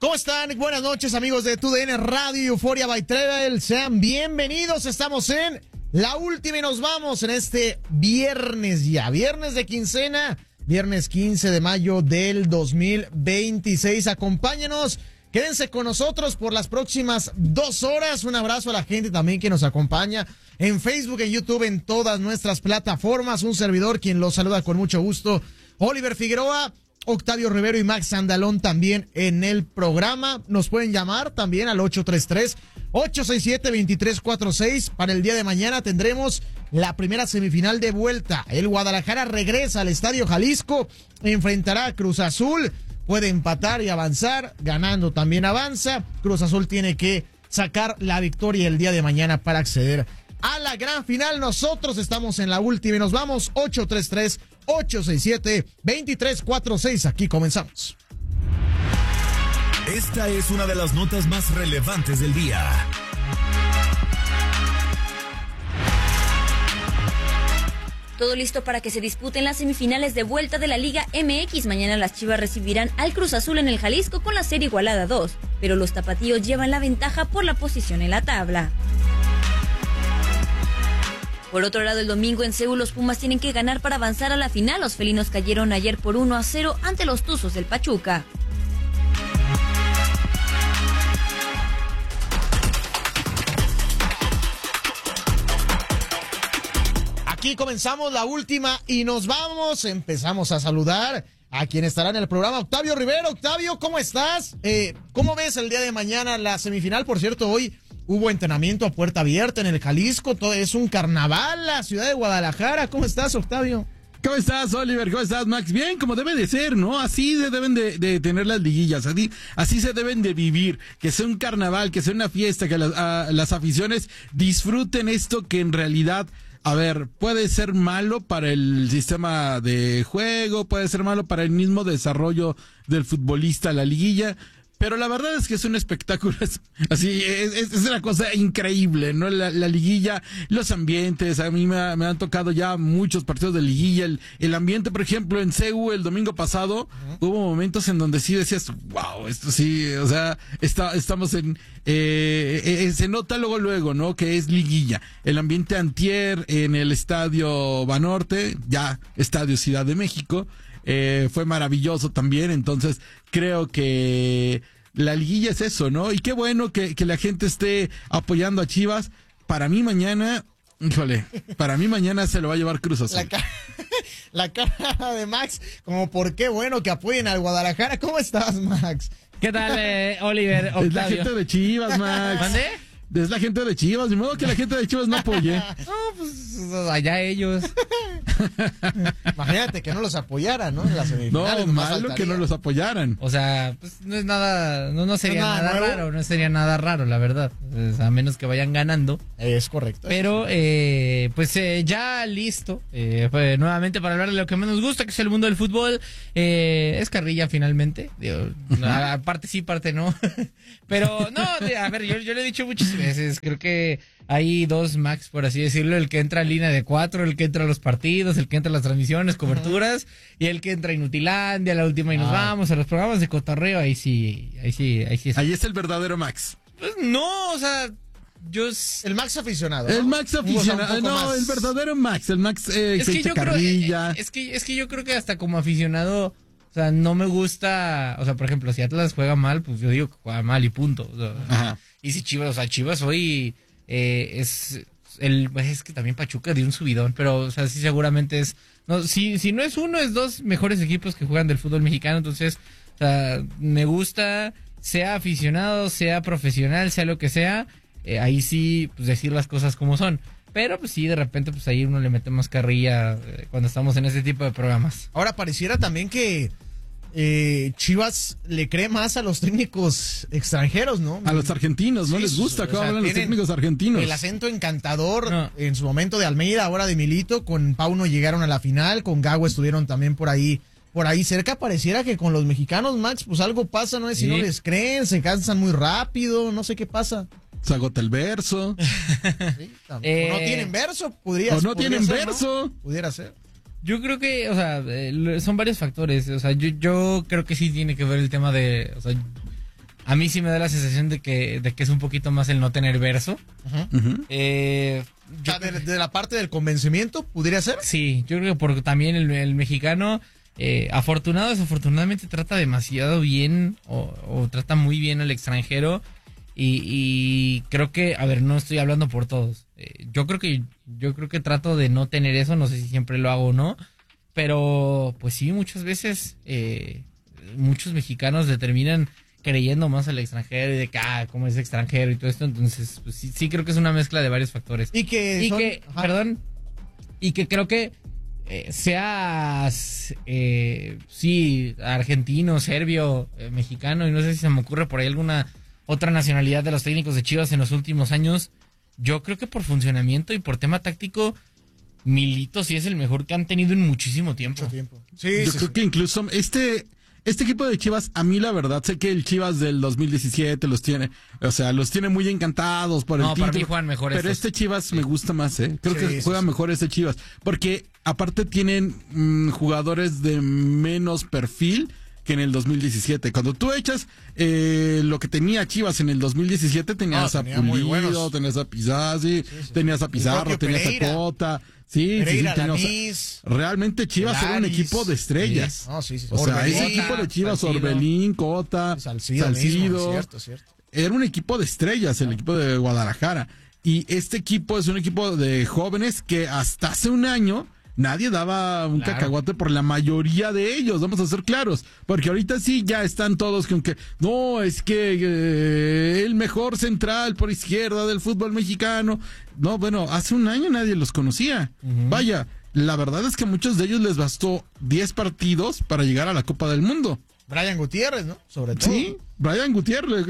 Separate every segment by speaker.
Speaker 1: ¿Cómo están? Buenas noches, amigos de TUDN Radio Euforia by Travel. Sean bienvenidos. Estamos en la última y nos vamos en este viernes ya. Viernes de quincena, viernes 15 de mayo del 2026. Acompáñenos, quédense con nosotros por las próximas 2 horas. Un abrazo a la gente también que nos acompaña en Facebook, en YouTube, en todas nuestras plataformas. Un servidor quien los saluda con mucho gusto, Oliver Figueroa. Octavio Rivero y Max Andalón también en el programa. Nos pueden llamar también al 833-867-2346. Para el día de mañana tendremos la primera semifinal de vuelta. El Guadalajara regresa al Estadio Jalisco, enfrentará a Cruz Azul. Puede empatar y avanzar, ganando también avanza. Cruz Azul tiene que sacar la victoria el día de mañana para acceder a la gran final. Nosotros estamos en la última y nos vamos. 833-867-2346. Aquí comenzamos.
Speaker 2: Esta es una de las notas más relevantes del día.
Speaker 3: Todo listo para que se disputen las semifinales de vuelta de la Liga MX. Mañana las Chivas recibirán al Cruz Azul en el Jalisco con la serie igualada a 2, pero los tapatíos llevan la ventaja por la posición en la tabla. Por otro lado, el domingo en Seúl los Pumas tienen que ganar para avanzar a la final. Los felinos cayeron ayer por 1-0 ante los Tuzos del Pachuca.
Speaker 1: Aquí comenzamos la última y nos vamos. Empezamos a saludar a quien estará en el programa. Octavio Rivero. Octavio, ¿cómo estás? ¿Cómo ves el día de mañana la semifinal? Por cierto, hoy hubo entrenamiento a puerta abierta en el Jalisco. Todo es un carnaval, la ciudad de Guadalajara. ¿Cómo estás, Octavio?
Speaker 4: ¿Cómo estás, Oliver? ¿Cómo estás, Max? Bien, como debe de ser, ¿no? Así deben de tener las liguillas, así se deben de vivir, que sea un carnaval, que sea una fiesta, que las aficiones disfruten esto que en realidad, a ver, puede ser malo para el sistema de juego, puede ser malo para el mismo desarrollo del futbolista, la liguilla. Pero la verdad es que es un espectáculo, así, es una cosa increíble, ¿no? La liguilla, los ambientes, a mí me han tocado ya muchos partidos de liguilla, el ambiente, por ejemplo, en CU el domingo pasado, hubo momentos en donde sí decías, wow, esto sí, o sea, estamos se nota luego, ¿no? Que es liguilla. El ambiente antier en el Estadio Banorte, ya Estadio Ciudad de México, fue maravilloso también, entonces creo que la liguilla es eso, ¿no? Y qué bueno que la gente esté apoyando a Chivas. Para mí mañana se lo va a llevar Cruz Azul.
Speaker 1: La cara de Max, como por qué bueno que apoyen al Guadalajara. ¿Cómo estás, Max?
Speaker 5: ¿Qué tal, Oliver? Octavio.
Speaker 4: Es la gente de Chivas, Max.
Speaker 5: ¿Mandé?
Speaker 4: Es la gente de Chivas, de modo que la gente de Chivas no apoye.
Speaker 5: No, pues allá ellos.
Speaker 1: Imagínate que no los apoyaran, ¿no? En las semifinales.
Speaker 4: No, malo que no los apoyaran.
Speaker 5: O sea, pues no es nada, no sería nada
Speaker 1: nuevo.
Speaker 5: raro, no sería nada raro, la verdad. Pues, a menos que vayan ganando.
Speaker 1: Es correcto.
Speaker 5: Pero, ya listo. Nuevamente para hablar de lo que más nos gusta, que es el mundo del fútbol. Es carrilla finalmente. Digo, parte sí, parte no. Pero, no, a ver, yo le he dicho muchas veces, creo que hay dos Max, por así decirlo, el que entra en línea de 4, el que entra a los partidos, el que entra a las transmisiones, coberturas, y el que entra a Inutilandia, a la última y nos vamos a los programas de cotorreo, ahí sí.
Speaker 4: Ahí es el verdadero Max.
Speaker 5: Pues no, o sea,
Speaker 1: el Max aficionado, ¿no?
Speaker 4: El Max aficionado, no, el verdadero Max, el Max
Speaker 5: es que yo
Speaker 4: carrilla.
Speaker 5: Es que yo creo que hasta como aficionado, o sea, no me gusta, o sea, por ejemplo, si Atlas juega mal, pues yo digo que juega mal y punto. O sea,
Speaker 4: ajá.
Speaker 5: Y si Chivas hoy es que también Pachuca dio un subidón, pero o sea, sí seguramente es, no, si no es uno, es dos mejores equipos que juegan del fútbol mexicano, entonces, o sea, me gusta, sea aficionado, sea profesional, sea lo que sea, ahí sí, pues decir las cosas como son. Pero pues sí, de repente pues ahí uno le mete más carrilla cuando estamos en este tipo de programas.
Speaker 1: Ahora pareciera también que Chivas le cree más a los técnicos extranjeros, ¿no?
Speaker 4: A los argentinos, ¿no? Sí, les gusta cómo hablan los técnicos argentinos.
Speaker 1: El acento encantador en su momento de Almeida, ahora de Milito, con Pauno llegaron a la final, con Gago estuvieron también por ahí cerca. Pareciera que con los mexicanos, Max, pues algo pasa, ¿no? Es si no les creen, se cansan muy rápido, no sé qué pasa.
Speaker 4: Se agota el verso.
Speaker 1: Sí, o no tienen verso, podría ser.
Speaker 4: ¿No?
Speaker 1: Pudiera ser.
Speaker 5: Yo creo que, o sea, son varios factores. O sea, yo creo que sí tiene que ver el tema de, o sea, A mí sí me da la sensación de que es un poquito más el no tener verso.
Speaker 1: De la parte del convencimiento, ¿podría ser?
Speaker 5: Sí, yo creo que porque también el mexicano, afortunado o desafortunadamente, trata demasiado bien o trata muy bien al extranjero. Y creo que, a ver, no estoy hablando por todos. Yo creo que trato de no tener eso, no sé si siempre lo hago o no. Pero, pues sí, muchas veces muchos mexicanos le terminan creyendo más al extranjero y de que, como es extranjero y todo esto. Entonces, pues sí creo que es una mezcla de varios factores. Y que creo que seas, sí, argentino, serbio, mexicano, y no sé si se me ocurre por ahí alguna otra nacionalidad de los técnicos de Chivas en los últimos años. Yo creo que por funcionamiento y por tema táctico, Milito sí es el mejor que han tenido en muchísimo tiempo.
Speaker 4: Yo creo que incluso este equipo de Chivas, a mí la verdad, sé que el Chivas del 2017 los tiene muy encantados por el título.
Speaker 5: Para mí juegan mejor
Speaker 4: pero
Speaker 5: estos.
Speaker 4: este Chivas me gusta más, Creo que juega mejor este Chivas, porque aparte tienen jugadores de menos perfil que en el 2017. Cuando tú echas lo que tenía Chivas en el 2017, tenías a Pulido, tenías a Pizarro, tenías a Pizarro, tenías a Cota. Realmente Chivas era un equipo de estrellas. O sea, ese equipo de Chivas, Orbelín, Cota, Salcido.
Speaker 1: Cierto.
Speaker 4: Era un equipo de estrellas, el equipo de Guadalajara. Y este equipo es un equipo de jóvenes que hasta hace un año nadie daba un cacahuate por la mayoría de ellos, vamos a ser claros, porque ahorita sí ya están todos con que, no, es que el mejor central por izquierda del fútbol mexicano. No, bueno, hace un año nadie los conocía. Vaya, la verdad es que a muchos de ellos les bastó 10 partidos para llegar a la Copa del Mundo.
Speaker 1: Brian Gutiérrez, ¿no? Sobre todo.
Speaker 4: Sí, Brian Gutiérrez,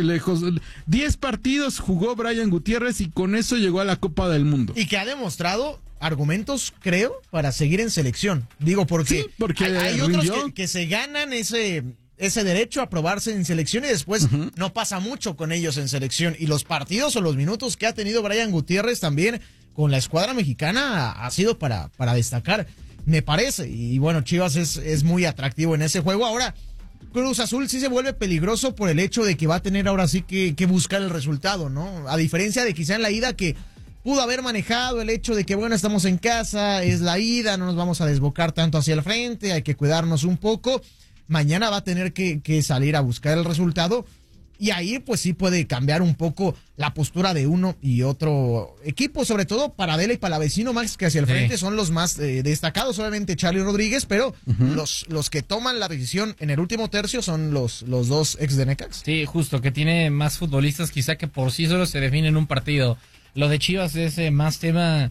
Speaker 4: 10 partidos jugó Brian Gutiérrez y con eso llegó a la Copa del Mundo.
Speaker 1: Y que ha demostrado argumentos, creo, para seguir en selección. Digo, porque hay otros que se ganan ese derecho a probarse en selección y después no pasa mucho con ellos en selección. Y los partidos o los minutos que ha tenido Brian Gutiérrez también con la escuadra mexicana ha sido para destacar, me parece. Y bueno, Chivas es muy atractivo en ese juego. Ahora, Cruz Azul sí se vuelve peligroso por el hecho de que va a tener ahora sí que buscar el resultado, ¿no? A diferencia de quizá en la ida que pudo haber manejado el hecho de que, bueno, estamos en casa, es la ida, no nos vamos a desbocar tanto hacia el frente, hay que cuidarnos un poco. Mañana va a tener que salir a buscar el resultado y ahí pues sí puede cambiar un poco la postura de uno y otro equipo, sobre todo Paradela y Palavecino, Max, que hacia el frente son los más destacados, obviamente Charlie Rodríguez, pero los que toman la decisión en el último tercio son los dos ex de Necaxa.
Speaker 5: Sí, justo, que tiene más futbolistas quizá que por sí solo se definen un partido. Lo de Chivas es más tema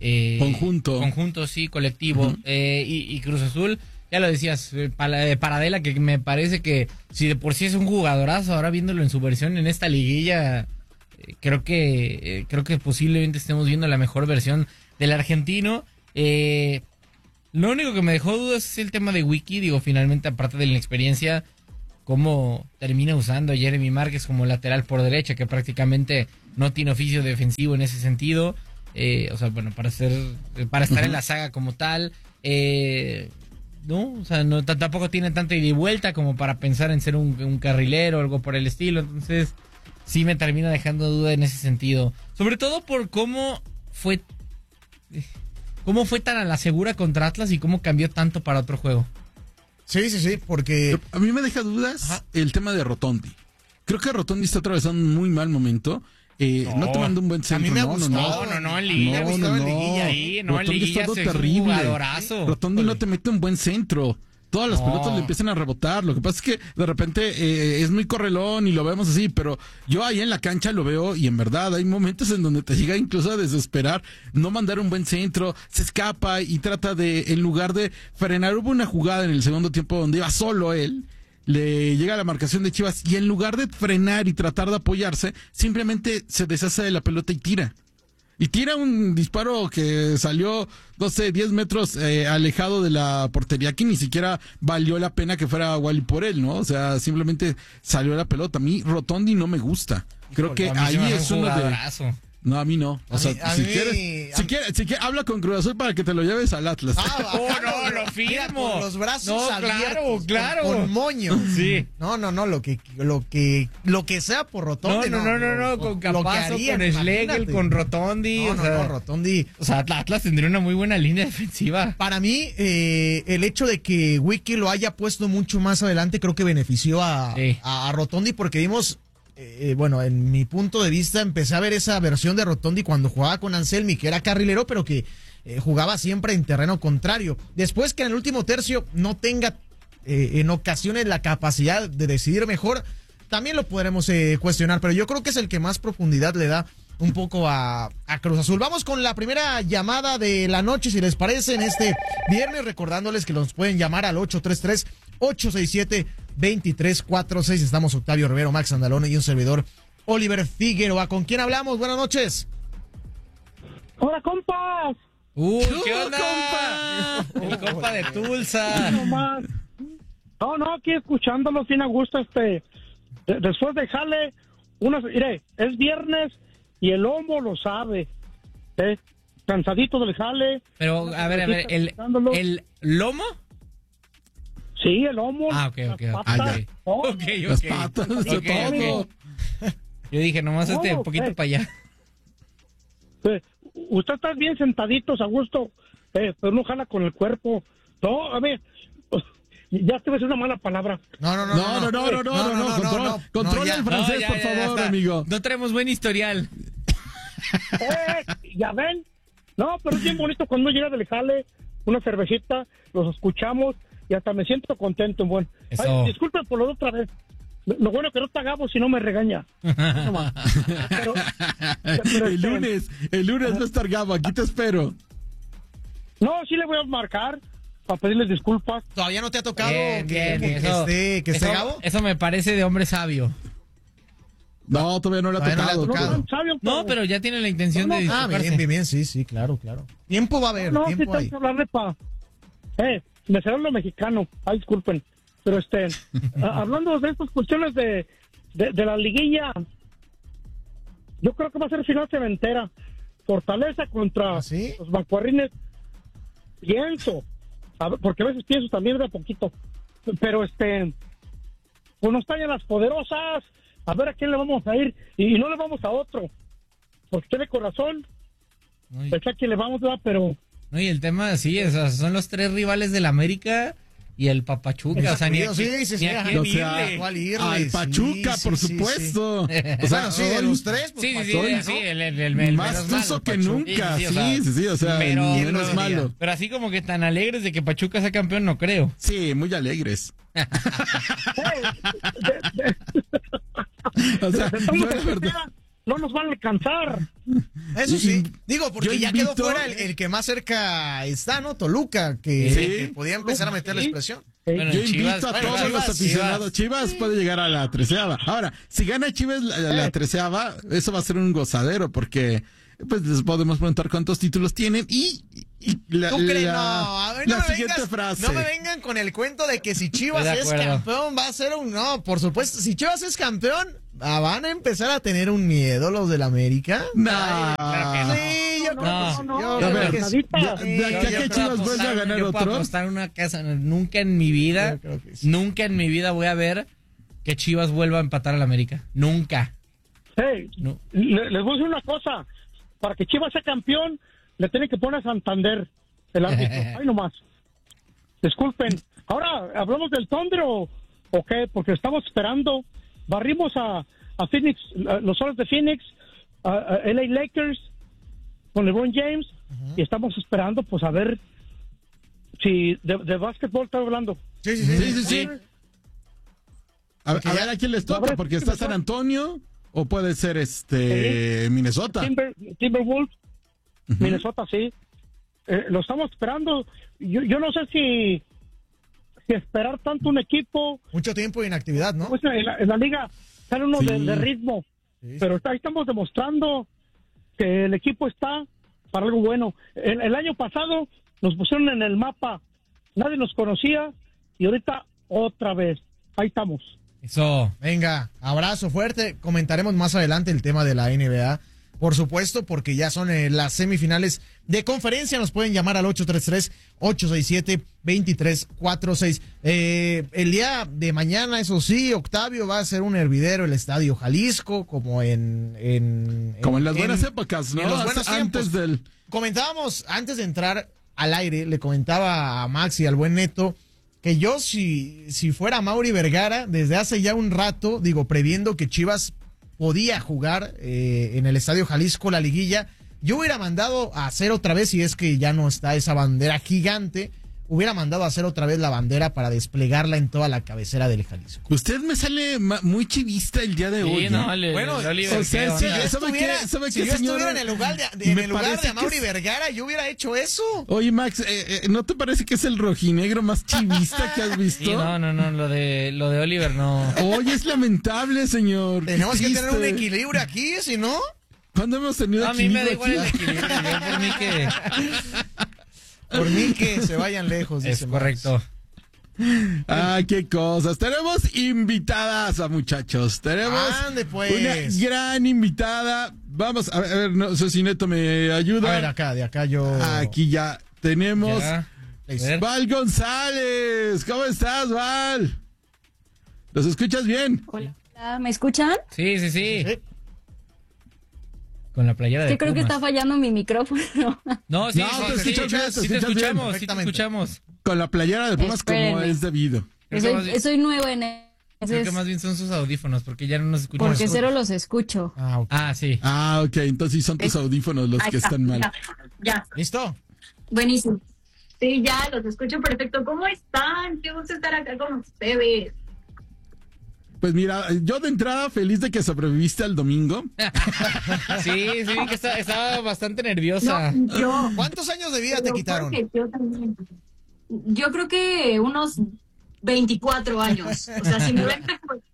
Speaker 5: conjunto, sí, colectivo. Y Cruz Azul, ya lo decías, Paradela, que me parece que si de por sí es un jugadorazo, ahora viéndolo en su versión en esta liguilla, creo que posiblemente estemos viendo la mejor versión del argentino. Lo único que me dejó dudas es el tema de Wiki. Digo, finalmente, aparte de la inexperiencia, cómo termina usando a Jeremy Márquez como lateral por derecha, que prácticamente no tiene oficio defensivo en ese sentido. O sea, bueno, para estar en la saga como tal, no, o sea, no, tampoco tiene tanta ida y vuelta como para pensar en ser un carrilero o algo por el estilo. Entonces, sí me termina dejando duda en ese sentido. Sobre todo por cómo fue tan a la segura contra Atlas y cómo cambió tanto para otro juego.
Speaker 1: Sí, porque
Speaker 4: a mí me deja dudas el tema de Rotondi. Creo que Rotondi está atravesando un muy mal momento. No tomando un buen centro.
Speaker 1: A mí me gustó.
Speaker 5: No, en liguilla. En liguilla ahí. No, en liguilla
Speaker 4: es
Speaker 5: terrible. Jugadorazo.
Speaker 4: Rotondi no te mete un buen centro. Todas las pelotas le empiezan a rebotar. Lo que pasa es que de repente es muy correlón y lo vemos así, pero yo ahí en la cancha lo veo y en verdad hay momentos en donde te llega incluso a desesperar no mandar un buen centro, se escapa y trata de, en lugar de frenar, hubo una jugada en el segundo tiempo donde iba solo él, le llega a la marcación de Chivas y en lugar de frenar y tratar de apoyarse, simplemente se deshace de la pelota y tira. Y tira un disparo que salió, 10 metros alejado de la portería, que ni siquiera valió la pena que fuera Wally por él, ¿no? O sea, simplemente salió la pelota. A mí Rotondi no me gusta. Creo que ahí es uno No, a mí no. O sea, si quieres, habla con Cruz Azul para que te lo lleves al Atlas.
Speaker 5: Oh, no, lo firmo.
Speaker 1: Con los brazos abiertos,
Speaker 5: claro.
Speaker 1: Con moño.
Speaker 5: Sí.
Speaker 1: No, lo que sea por Rotondi.
Speaker 5: No, con Campazzo, con Schlegel, con Rotondi.
Speaker 1: No, Rotondi.
Speaker 5: O sea, Atlas tendría una muy buena línea defensiva.
Speaker 1: Para mí, el hecho de que Wiki lo haya puesto mucho más adelante creo que benefició a Rotondi porque vimos, bueno, en mi punto de vista empecé a ver esa versión de Rotondi cuando jugaba con Anselmi, que era carrilero, pero que jugaba siempre en terreno contrario. Después que en el último tercio no tenga en ocasiones la capacidad de decidir mejor, también lo podremos cuestionar, pero yo creo que es el que más profundidad le da un poco a Cruz Azul. Vamos con la primera llamada de la noche, si les parece, en este viernes, recordándoles que los pueden llamar al 833-867-2346. Estamos Octavio Rivero, Max Andalone y un servidor, Oliver Figueroa. ¿Con quién hablamos? Buenas noches.
Speaker 6: ¡Hola, compas!
Speaker 5: ¿Qué onda, compa? El compa de Tulsa.
Speaker 6: No, aquí escuchándolos bien a gusto, después de jale, mire, es viernes y el lomo lo sabe, cansadito del jale.
Speaker 5: Pero, a ver, ¿el lomo?
Speaker 6: Sí, el lomo.
Speaker 5: Ok.
Speaker 4: Las patas, todo.
Speaker 5: Yo dije, nomás un poquito para allá.
Speaker 6: Usted está bien sentaditos a gusto, pero no jala con el cuerpo. No, a ver, ya te voy a decir una mala palabra.
Speaker 4: No. Controla el francés, por favor, amigo.
Speaker 5: No traemos buen historial.
Speaker 6: Ya ven. No, pero es bien bonito cuando llega del jale, una cervecita, los escuchamos y hasta me siento contento. Bueno, disculpen por lo de otra vez. Lo bueno que no está Gabo si no me regaña. Pero
Speaker 4: el lunes va a estar Gabo, aquí te espero.
Speaker 6: No, sí le voy a marcar para pedirles disculpas.
Speaker 1: ¿Todavía no te ha tocado
Speaker 5: que
Speaker 1: esté Gabo?
Speaker 5: Eso me parece de hombre sabio.
Speaker 4: No, todavía no le ha tocado.
Speaker 5: No, pero ya tiene la intención de disculparse.
Speaker 1: Bien, sí, claro. Tiempo va a haber, tiempo hay.
Speaker 6: Sí, hablarle me será lo mexicano. Ay, disculpen. Pero hablando de estas cuestiones de la liguilla, yo creo que va a ser final cementera. Fortaleza contra los Bancuarrines. Pienso, porque a veces pienso también de a poquito. Pero pues nos tallan las poderosas. A ver a quién le vamos a ir y no le vamos a otro. Porque tiene corazón. Pensé que le vamos a dar, pero.
Speaker 5: No, y el tema, sí, son los tres rivales del América. Y el Pachuca, o sea, ni a quién
Speaker 1: irle.
Speaker 4: Al Pachuca, por supuesto.
Speaker 1: O sea, de los tres,
Speaker 5: pues el
Speaker 4: más tuso que nunca. Sí, o sea,
Speaker 5: pero
Speaker 4: no es malo.
Speaker 5: Pero así como que tan alegres de que Pachuca sea campeón, no creo.
Speaker 4: Sí, muy alegres. O sea,
Speaker 6: no nos van a alcanzar.
Speaker 1: Eso sí. Digo, porque ya quedó fuera el que más cerca está, ¿no? Toluca, que podía empezar a meterles presión.
Speaker 4: Bueno, yo invito a todos los aficionados. Chivas puede llegar a la 13ª. Ahora, si gana Chivas la 13ª, eso va a ser un gozadero, porque pues les podemos preguntar cuántos títulos tienen y la siguiente frase.
Speaker 1: No me vengan con el cuento de que si Chivas es campeón va a ser un... No, por supuesto, si Chivas es campeón, van a empezar a tener un miedo los del América.
Speaker 4: No.
Speaker 5: Claro que no.
Speaker 1: Sí, yo
Speaker 4: creo que sí. De aquí a que Chivas vuelva a ganar
Speaker 5: otro. Yo puedo apostar una casa. Nunca en mi vida voy a ver que Chivas vuelva a empatar al América. Nunca.
Speaker 6: No. Les voy a decir una cosa. Para que Chivas sea campeón, le tienen que poner a Santander el árbitro. Ay, nomás. Disculpen. Ahora, ¿hablamos del Thunder o qué? Porque estamos esperando. Barrimos a Phoenix, los Soles de Phoenix, a LA Lakers con LeBron James, y estamos esperando, pues, a ver si de básquetbol está hablando.
Speaker 4: Sí. A ver a quién les toca, porque está San Antonio, o puede ser Minnesota.
Speaker 6: Timberwolves, Minnesota, sí. Lo estamos esperando. Yo no sé si esperar tanto un equipo.
Speaker 1: Mucho tiempo de inactividad, ¿no?
Speaker 6: Pues en la liga sale uno de ritmo. Sí. Pero ahí estamos demostrando que el equipo está para algo bueno. El año pasado nos pusieron en el mapa. Nadie nos conocía y ahorita otra vez. Ahí estamos.
Speaker 1: Eso. Venga, abrazo fuerte. Comentaremos más adelante el tema de la NBA. por supuesto, porque ya son las semifinales de conferencia. Nos pueden llamar al 833-867-2346. El día de mañana, eso sí, Octavio, va a ser un hervidero el Estadio Jalisco, como en
Speaker 4: las buenas épocas, ¿no?
Speaker 1: En los buenos
Speaker 4: Antes
Speaker 1: tiempos.
Speaker 4: del...
Speaker 1: Comentábamos, antes de entrar al aire, le comentaba a Max y al buen Neto, que yo si fuera Mauri Vergara, desde hace ya un rato, digo, previendo que Chivas podía jugar en el Estadio Jalisco la liguilla, yo hubiera mandado a hacer otra vez, si es que ya no está esa bandera gigante, hubiera mandado a hacer otra vez la bandera para desplegarla en toda la cabecera del Jalisco.
Speaker 4: Usted me sale muy chivista el día de hoy.
Speaker 5: No,
Speaker 1: Bueno,
Speaker 5: Oliver,
Speaker 4: o sea,
Speaker 5: ¿qué onda?
Speaker 1: Si yo estuviera en el lugar de Mauri Vergara, yo hubiera hecho eso.
Speaker 4: Oye, Max, ¿no te parece que es el rojinegro más chivista que has visto?
Speaker 5: Sí, no, lo de Oliver no.
Speaker 4: Oye, es lamentable, señor.
Speaker 1: Tenemos que
Speaker 4: Triste.
Speaker 1: tener un equilibrio aquí, si no...
Speaker 4: ¿Cuándo hemos tenido
Speaker 5: A mí me da
Speaker 4: equilibrio
Speaker 5: igual
Speaker 4: aquí?
Speaker 5: el equilibrio, yo por mí que...
Speaker 1: Por mí que se vayan lejos, dice
Speaker 5: Es
Speaker 1: Max.
Speaker 5: correcto.
Speaker 4: Ah, qué cosas. Tenemos invitadas a muchachos. Tenemos
Speaker 1: Ande, pues.
Speaker 4: una gran invitada. Vamos, a ver, no sé si Neto me ayuda.
Speaker 1: A ver, de acá yo...
Speaker 4: Aquí ya tenemos
Speaker 5: Ya. A ver.
Speaker 4: Val González. ¿Cómo estás, Val? ¿Los escuchas bien?
Speaker 7: Hola, ¿me escuchan?
Speaker 5: Sí.
Speaker 1: Sí.
Speaker 5: Con la playera de
Speaker 7: Yo creo que
Speaker 5: Pumas.
Speaker 7: está fallando mi micrófono.
Speaker 5: No, sí,
Speaker 4: No, te
Speaker 5: sí,
Speaker 4: escuchas bien, te
Speaker 5: sí te
Speaker 4: escuchas bien.
Speaker 5: escuchamos, sí te
Speaker 1: Perfectamente.
Speaker 5: escuchamos.
Speaker 4: Con la playera de Pumas como
Speaker 7: Espérenme.
Speaker 4: es debido.
Speaker 5: Creo que más bien-
Speaker 7: Soy nueva en eso.
Speaker 5: Creo que más bien son sus audífonos, porque ya no nos escuchamos.
Speaker 7: Porque cero los escucho.
Speaker 1: Ah, ok.
Speaker 5: Ah, sí.
Speaker 4: Ah, ok, entonces sí son tus audífonos los
Speaker 7: Ahí
Speaker 4: que
Speaker 7: está,
Speaker 4: están mal.
Speaker 7: Ya,
Speaker 1: ¿Listo?
Speaker 7: buenísimo. Sí, ya los escucho perfecto. ¿Cómo están? Qué gusto estar acá con ustedes.
Speaker 4: Pues mira, yo de entrada feliz de que sobreviviste al domingo.
Speaker 5: Sí, que estaba bastante nerviosa.
Speaker 7: No, yo.
Speaker 1: ¿Cuántos años de vida te
Speaker 7: pero
Speaker 1: quitaron?
Speaker 7: porque yo también. Yo creo que unos 24 años. O sea, si me ven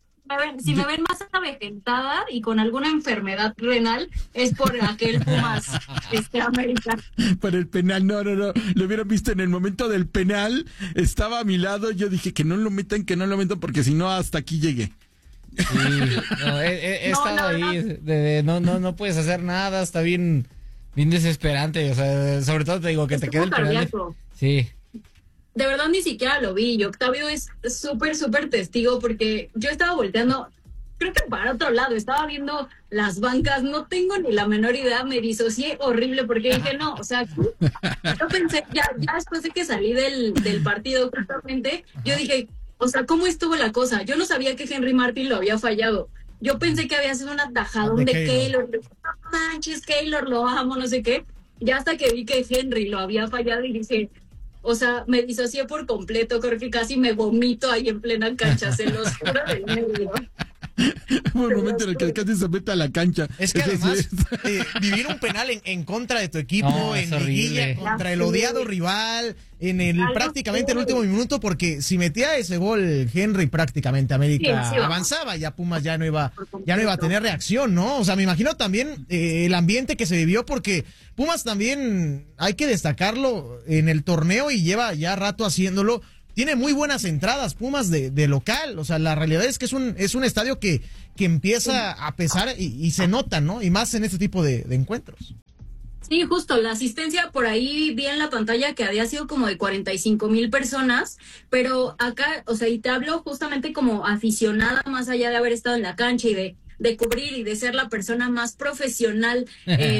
Speaker 7: más avejentada y con alguna enfermedad renal, es por aquel Pumas América.
Speaker 4: Por el penal, no. Lo hubieran visto en el momento del penal. Estaba a mi lado. Yo dije que no lo metan, porque si no, hasta aquí llegué.
Speaker 5: Sí, no, he
Speaker 7: No,
Speaker 5: estado
Speaker 7: no,
Speaker 5: ahí. No puedes hacer nada. Está bien desesperante. O sea, sobre todo te digo que te
Speaker 7: Estuvo
Speaker 5: queda el penal.
Speaker 7: cardíaco.
Speaker 5: Sí.
Speaker 7: De verdad ni siquiera lo vi. Y Octavio es súper testigo porque yo estaba volteando, creo que para otro lado, estaba viendo las bancas, no tengo ni la menor idea, me disocié horrible porque dije, no, o sea, yo pensé, ya después de que salí del partido justamente, yo dije, o sea, ¿cómo estuvo la cosa? Yo no sabía que Henry Martin lo había fallado. Yo pensé que había sido un atajadón
Speaker 1: De
Speaker 7: de
Speaker 1: Keylor.
Speaker 7: Keylor. No manches, Keylor, lo amo, no sé qué. Ya hasta que vi que Henry lo había fallado y dije... O sea, me disocié por completo, creo que casi me vomito ahí en plena cancha, se los juro del nervio.
Speaker 4: Hubo un momento en el que casi se mete a la cancha.
Speaker 1: Es que
Speaker 4: Eso sí
Speaker 1: además,
Speaker 4: es.
Speaker 1: vivir un penal en contra de tu equipo,
Speaker 5: No, es
Speaker 1: en liguilla,
Speaker 5: horrible.
Speaker 1: contra el odiado rival, en el
Speaker 7: Algo
Speaker 1: prácticamente el
Speaker 7: feo.
Speaker 1: último minuto, porque si metía ese gol Henry, prácticamente América
Speaker 7: Sí, sí,
Speaker 1: avanzaba, ya Pumas ya no iba a tener reacción, ¿no? O sea, me imagino también el ambiente que se vivió, porque Pumas también, hay que destacarlo, en el torneo y lleva ya rato haciéndolo, tiene muy buenas entradas Pumas de local, o sea, la realidad es que es un estadio que empieza a pesar y se nota, ¿no? Y más en este tipo de encuentros.
Speaker 7: Sí, justo, la asistencia por ahí vi en la pantalla que había sido como de 45,000 personas, pero acá, o sea, y te hablo justamente como aficionada, más allá de haber estado en la cancha y de cubrir y de ser la persona más profesional,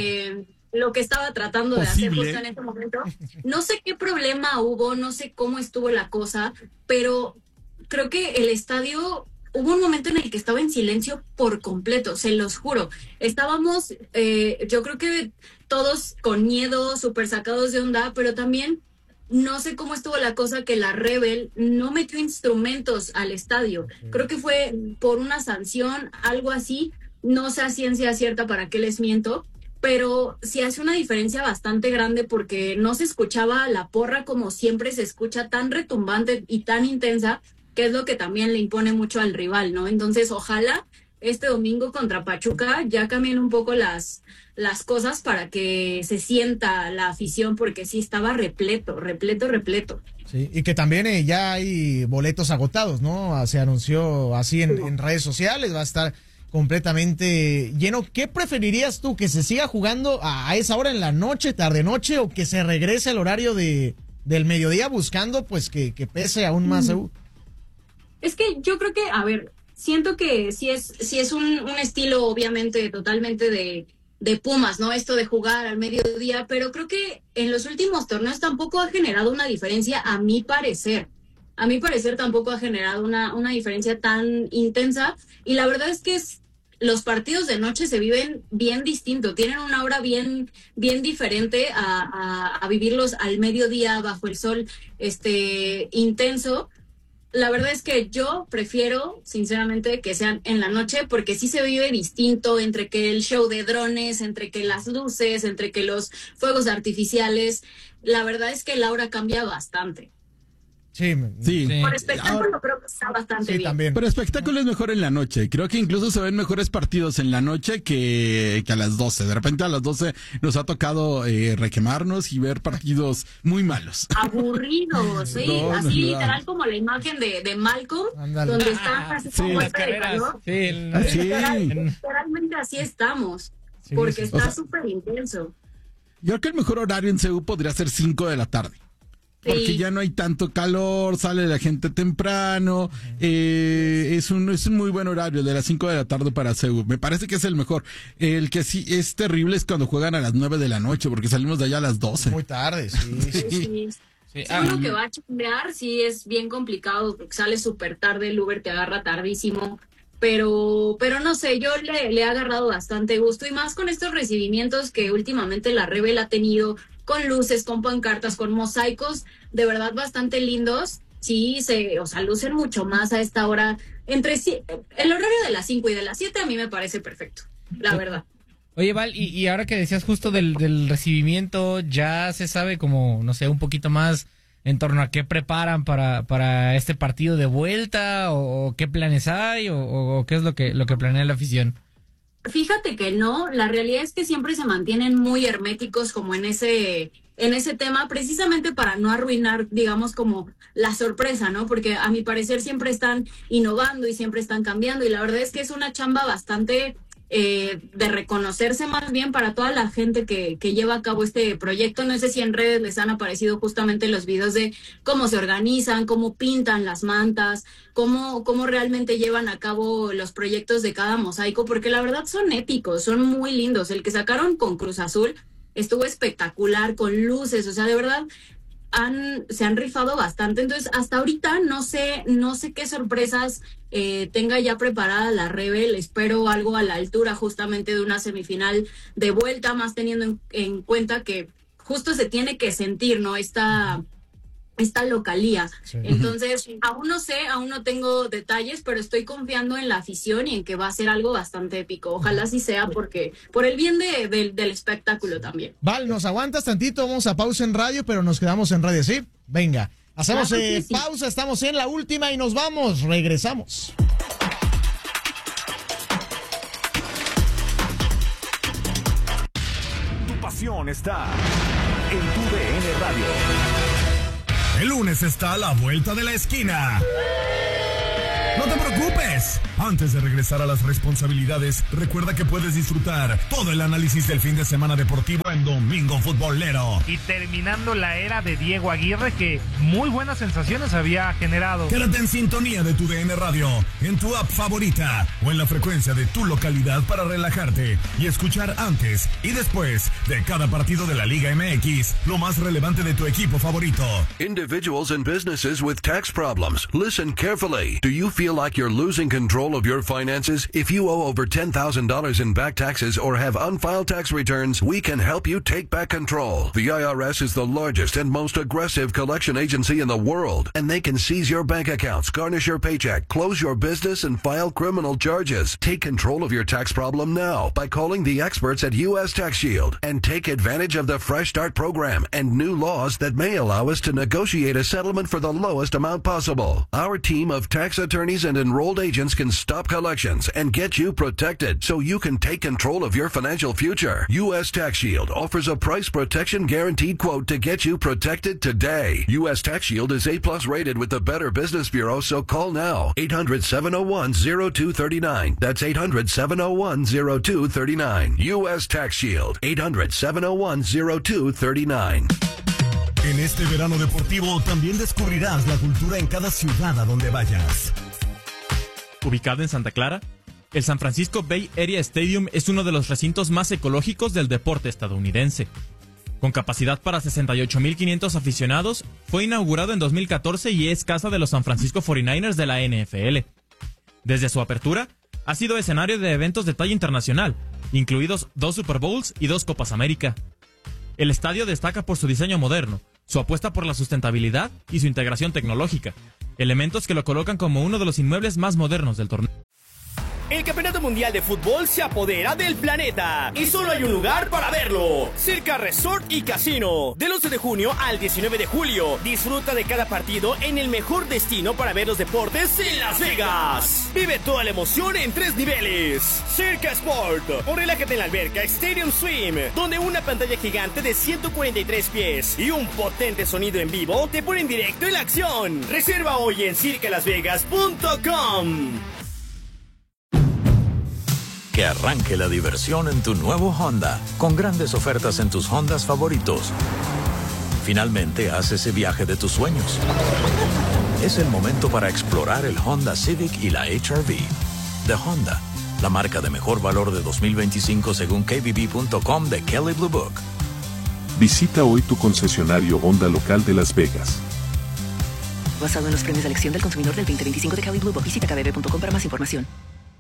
Speaker 7: lo que estaba tratando de hacer
Speaker 4: Posible.
Speaker 7: justo en ese momento. No sé qué problema hubo, no sé cómo estuvo la cosa, pero creo que el estadio... Hubo un momento en el que estaba en silencio por completo, se los juro. Estábamos, yo creo que todos con miedo, súper sacados de onda, pero también no sé cómo estuvo la cosa que la Rebel no metió instrumentos al estadio. Creo que fue por una sanción, algo así. No sé a ciencia cierta para qué les miento, pero sí hace una diferencia bastante grande porque no se escuchaba la porra como siempre se escucha, tan retumbante y tan intensa, que es lo que también le impone mucho al rival, ¿no? Entonces, ojalá este domingo contra Pachuca ya cambien un poco las cosas para que se sienta la afición, porque sí estaba repleto.
Speaker 1: Sí, y que también ya hay boletos agotados, ¿no? Se anunció así en redes sociales, va a estar completamente lleno. ¿Qué preferirías tú, que se siga jugando a esa hora en la noche, tarde-noche, o que se regrese al horario del mediodía buscando pues que pese aún más?
Speaker 7: Es que yo creo que, a ver, siento que sí es un estilo obviamente totalmente de Pumas, ¿no? Esto de jugar al mediodía, pero creo que en los últimos torneos tampoco ha generado una diferencia, a mi parecer. A mi parecer tampoco ha generado una diferencia tan intensa, y la verdad es que los partidos de noche se viven bien distinto, tienen una hora bien diferente a vivirlos al mediodía bajo el sol intenso. La verdad es que yo prefiero, sinceramente, que sean en la noche, porque sí se vive distinto, entre que el show de drones, entre que las luces, entre que los fuegos artificiales. La verdad es que la hora cambia bastante.
Speaker 1: Sí.
Speaker 7: Por espectáculo creo que está bastante bien.
Speaker 1: También.
Speaker 4: Pero espectáculo es mejor en la noche. Creo que incluso se ven mejores partidos en la noche que a las 12. De repente a las 12 nos ha tocado requemarnos y ver partidos muy malos.
Speaker 7: Aburridos, sí.
Speaker 4: No,
Speaker 7: así
Speaker 4: no,
Speaker 7: literal como la imagen de Malcolm,
Speaker 1: Ándale.
Speaker 7: donde está así
Speaker 4: sí,
Speaker 7: como
Speaker 5: Las carreras.
Speaker 4: Sí.
Speaker 7: Literalmente así estamos, porque
Speaker 1: sí.
Speaker 7: está súper intenso.
Speaker 4: Yo creo que el mejor horario en CU podría ser 5 de la tarde. Porque
Speaker 7: Sí.
Speaker 4: ya no hay tanto calor, sale la gente temprano, es un muy buen horario de las 5 de la tarde para CU. Me parece que es el mejor. El que sí es terrible es cuando juegan a las 9 de la noche, porque salimos de allá a las 12.
Speaker 1: Muy tarde, sí.
Speaker 7: Sí.
Speaker 5: Sí,
Speaker 7: Si uno que va a chambear, sí es bien complicado, porque sale súper tarde, el Uber te agarra tardísimo, pero no sé, yo le he agarrado bastante gusto, y más con estos recibimientos que últimamente la Rebel ha tenido, con luces, con pancartas, con mosaicos, de verdad bastante lindos. Sí, lucen mucho más a esta hora. El horario de las 5 y de las 7 a mí me parece perfecto, la verdad.
Speaker 5: Oye, Val, y ahora que decías justo del recibimiento, ¿ya se sabe como, no sé, un poquito más en torno a qué preparan para este partido de vuelta, o qué planes hay, o qué es lo que planea la afición?
Speaker 7: Fíjate que no, la realidad es que siempre se mantienen muy herméticos como en ese tema, precisamente para no arruinar, digamos, como la sorpresa, ¿no? Porque a mi parecer siempre están innovando y siempre están cambiando, y la verdad es que es una chamba bastante de reconocerse más bien para toda la gente que lleva a cabo este proyecto. No sé si en redes les han aparecido justamente los videos de cómo se organizan, cómo pintan las mantas, cómo realmente llevan a cabo los proyectos de cada mosaico, porque la verdad son épicos, son muy lindos. El que sacaron con Cruz Azul estuvo espectacular, con luces, o sea, de verdad se han rifado bastante. Entonces, hasta ahorita no sé qué sorpresas tenga ya preparada la Rebel. Espero algo a la altura justamente de una semifinal de vuelta, más teniendo en cuenta que justo se tiene que sentir, ¿no? Esta localía. Sí. Entonces, aún no sé, aún no tengo detalles, pero estoy confiando en la afición y en que va a ser algo bastante épico. Ojalá así sea, porque por el bien del espectáculo también.
Speaker 1: Val, nos aguantas tantito, vamos a pausa en radio, pero nos quedamos en radio, ¿sí? Venga, hacemos pausa, estamos en la última y nos vamos, regresamos.
Speaker 2: Tu pasión está en tu DN Radio. El lunes está a la vuelta de la esquina. No te preocupes. Antes de regresar a las responsabilidades, recuerda que puedes disfrutar todo el análisis del fin de semana deportivo en Domingo Futbolero.
Speaker 8: Y terminando la era de Diego Aguirre, que muy buenas sensaciones había generado.
Speaker 2: Quédate en sintonía de tu DN Radio, en tu app favorita o en la frecuencia de tu localidad para relajarte y escuchar antes y después de cada partido de la Liga MX lo más relevante de tu equipo favorito.
Speaker 9: Individuals and businesses with tax problems, listen carefully. Do you feel like you're losing control of your finances? If you owe over $10,000 in back taxes or have unfiled tax returns, we can help you take back control. The IRS is the largest and most aggressive collection agency in the world, and they can seize your bank accounts, garnish your paycheck, close your business, and file criminal charges. Take control of your tax problem now by calling the experts at U.S. Tax Shield and take advantage of the Fresh Start program and new laws that may allow us to negotiate a settlement for the lowest amount possible. Our team of tax attorneys and enrolled agents can stop collections and get you protected so you can take control of your financial future. U.S. Tax Shield offers a price protection guaranteed quote to get you protected today. U.S. Tax Shield is A+ rated with the Better Business Bureau, so call now. 800-701-0239. That's 800-701-0239. U.S. Tax Shield. 800-701-0239.
Speaker 2: En este verano deportivo también descubrirás la cultura en cada ciudad a donde vayas.
Speaker 10: Ubicado en Santa Clara, el San Francisco Bay Area Stadium es uno de los recintos más ecológicos del deporte estadounidense. Con capacidad para 68,500 aficionados, fue inaugurado en 2014 y es casa de los San Francisco 49ers de la NFL. Desde su apertura, ha sido escenario de eventos de talla internacional, incluidos 2 Super Bowls y 2 Copas América. El estadio destaca por su diseño moderno, su apuesta por la sustentabilidad y su integración tecnológica, elementos que lo colocan como uno de los inmuebles más modernos del torneo.
Speaker 11: El Campeonato Mundial de Fútbol se apodera del planeta y solo hay un lugar para verlo: Circa Resort y Casino. Del 11 de junio al 19 de julio, disfruta de cada partido en el mejor destino para ver los deportes en Las Vegas. Vive toda la emoción en 3 niveles. Circa Sport, o relájate en la alberca Stadium Swim, donde una pantalla gigante de 143 pies y un potente sonido en vivo te ponen directo en la acción. Reserva hoy en circalasvegas.com.
Speaker 12: Que arranque la diversión en tu nuevo Honda, con grandes ofertas en tus Hondas favoritos. Finalmente, haz ese viaje de tus sueños. Es el momento para explorar el Honda Civic y la HR-V. De Honda, la marca de mejor valor de 2025 según KBB.com de Kelley Blue Book.
Speaker 13: Visita hoy tu concesionario Honda local de Las Vegas.
Speaker 14: Basado en los premios de elección del consumidor del 2025 de Kelley Blue Book. Visita kbb.com para más información.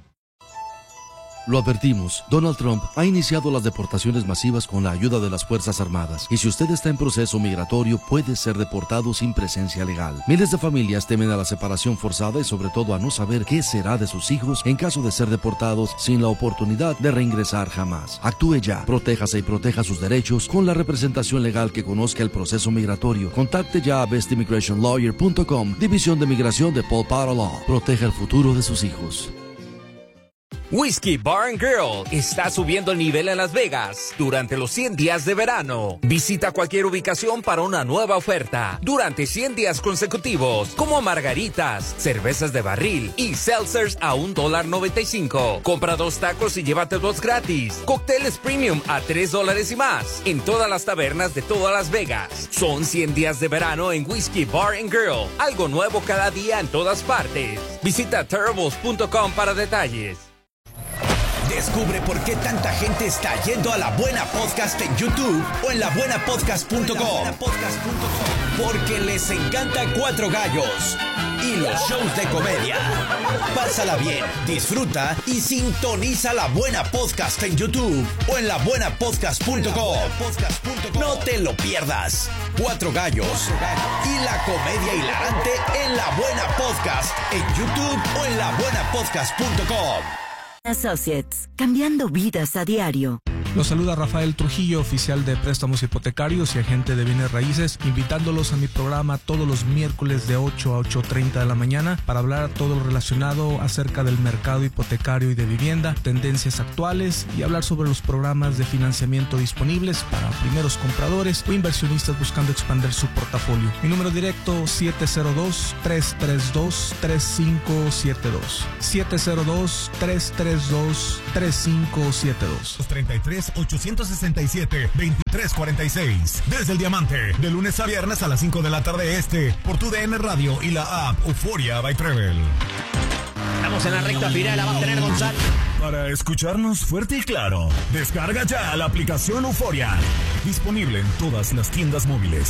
Speaker 15: Lo advertimos, Donald Trump ha iniciado las deportaciones masivas con la ayuda de las Fuerzas Armadas. Y si usted está en proceso migratorio, puede ser deportado sin presencia legal. Miles de familias temen a la separación forzada y sobre todo a no saber qué será de sus hijos en caso de ser deportados sin la oportunidad de reingresar jamás. Actúe ya, protéjase y proteja sus derechos con la representación legal que conozca el proceso migratorio. Contacte ya a bestimmigrationlawyer.com, División de Migración de Paul Potter Law. Proteja el futuro de sus hijos.
Speaker 16: Whiskey Bar & Grill está subiendo el nivel en Las Vegas durante los 100 días de verano. Visita cualquier ubicación para una nueva oferta durante 100 días consecutivos, como margaritas, cervezas de barril y seltzers a $1.95. Compra 2 tacos y llévate 2 gratis. Cócteles premium a $3 y más en todas las tabernas de todas Las Vegas. Son 100 días de verano en Whiskey Bar & Grill. Algo nuevo cada día en todas partes. Visita terribles.com para detalles.
Speaker 17: Descubre por qué tanta gente está yendo a La Buena Podcast en YouTube o en labuenapodcast.com. Porque les encanta Cuatro Gallos y los shows de comedia. Pásala bien, disfruta y sintoniza La Buena Podcast en YouTube o en labuenapodcast.com. No te lo pierdas. Cuatro Gallos y la comedia hilarante en La Buena Podcast en YouTube o en labuenapodcast.com.
Speaker 18: Associates, cambiando vidas a diario.
Speaker 19: Los saluda Rafael Trujillo, oficial de préstamos hipotecarios y agente de bienes raíces, invitándolos a mi programa todos los miércoles de 8 a 8:30 de la mañana para hablar todo lo relacionado acerca del mercado hipotecario y de vivienda, tendencias actuales y hablar sobre los programas de financiamiento disponibles para primeros compradores o inversionistas buscando expandir su portafolio. Mi número directo 702-332-3572. 702-332-3572.
Speaker 2: 33-867-2346. Desde el Diamante, de lunes a viernes a las 5 de la tarde este, por tu DN Radio y la app Euforia by Travel.
Speaker 11: Estamos en la recta final, la va a tener Gonzalo.
Speaker 2: Para escucharnos fuerte y claro, descarga ya la aplicación Euforia. Disponible en todas las tiendas móviles.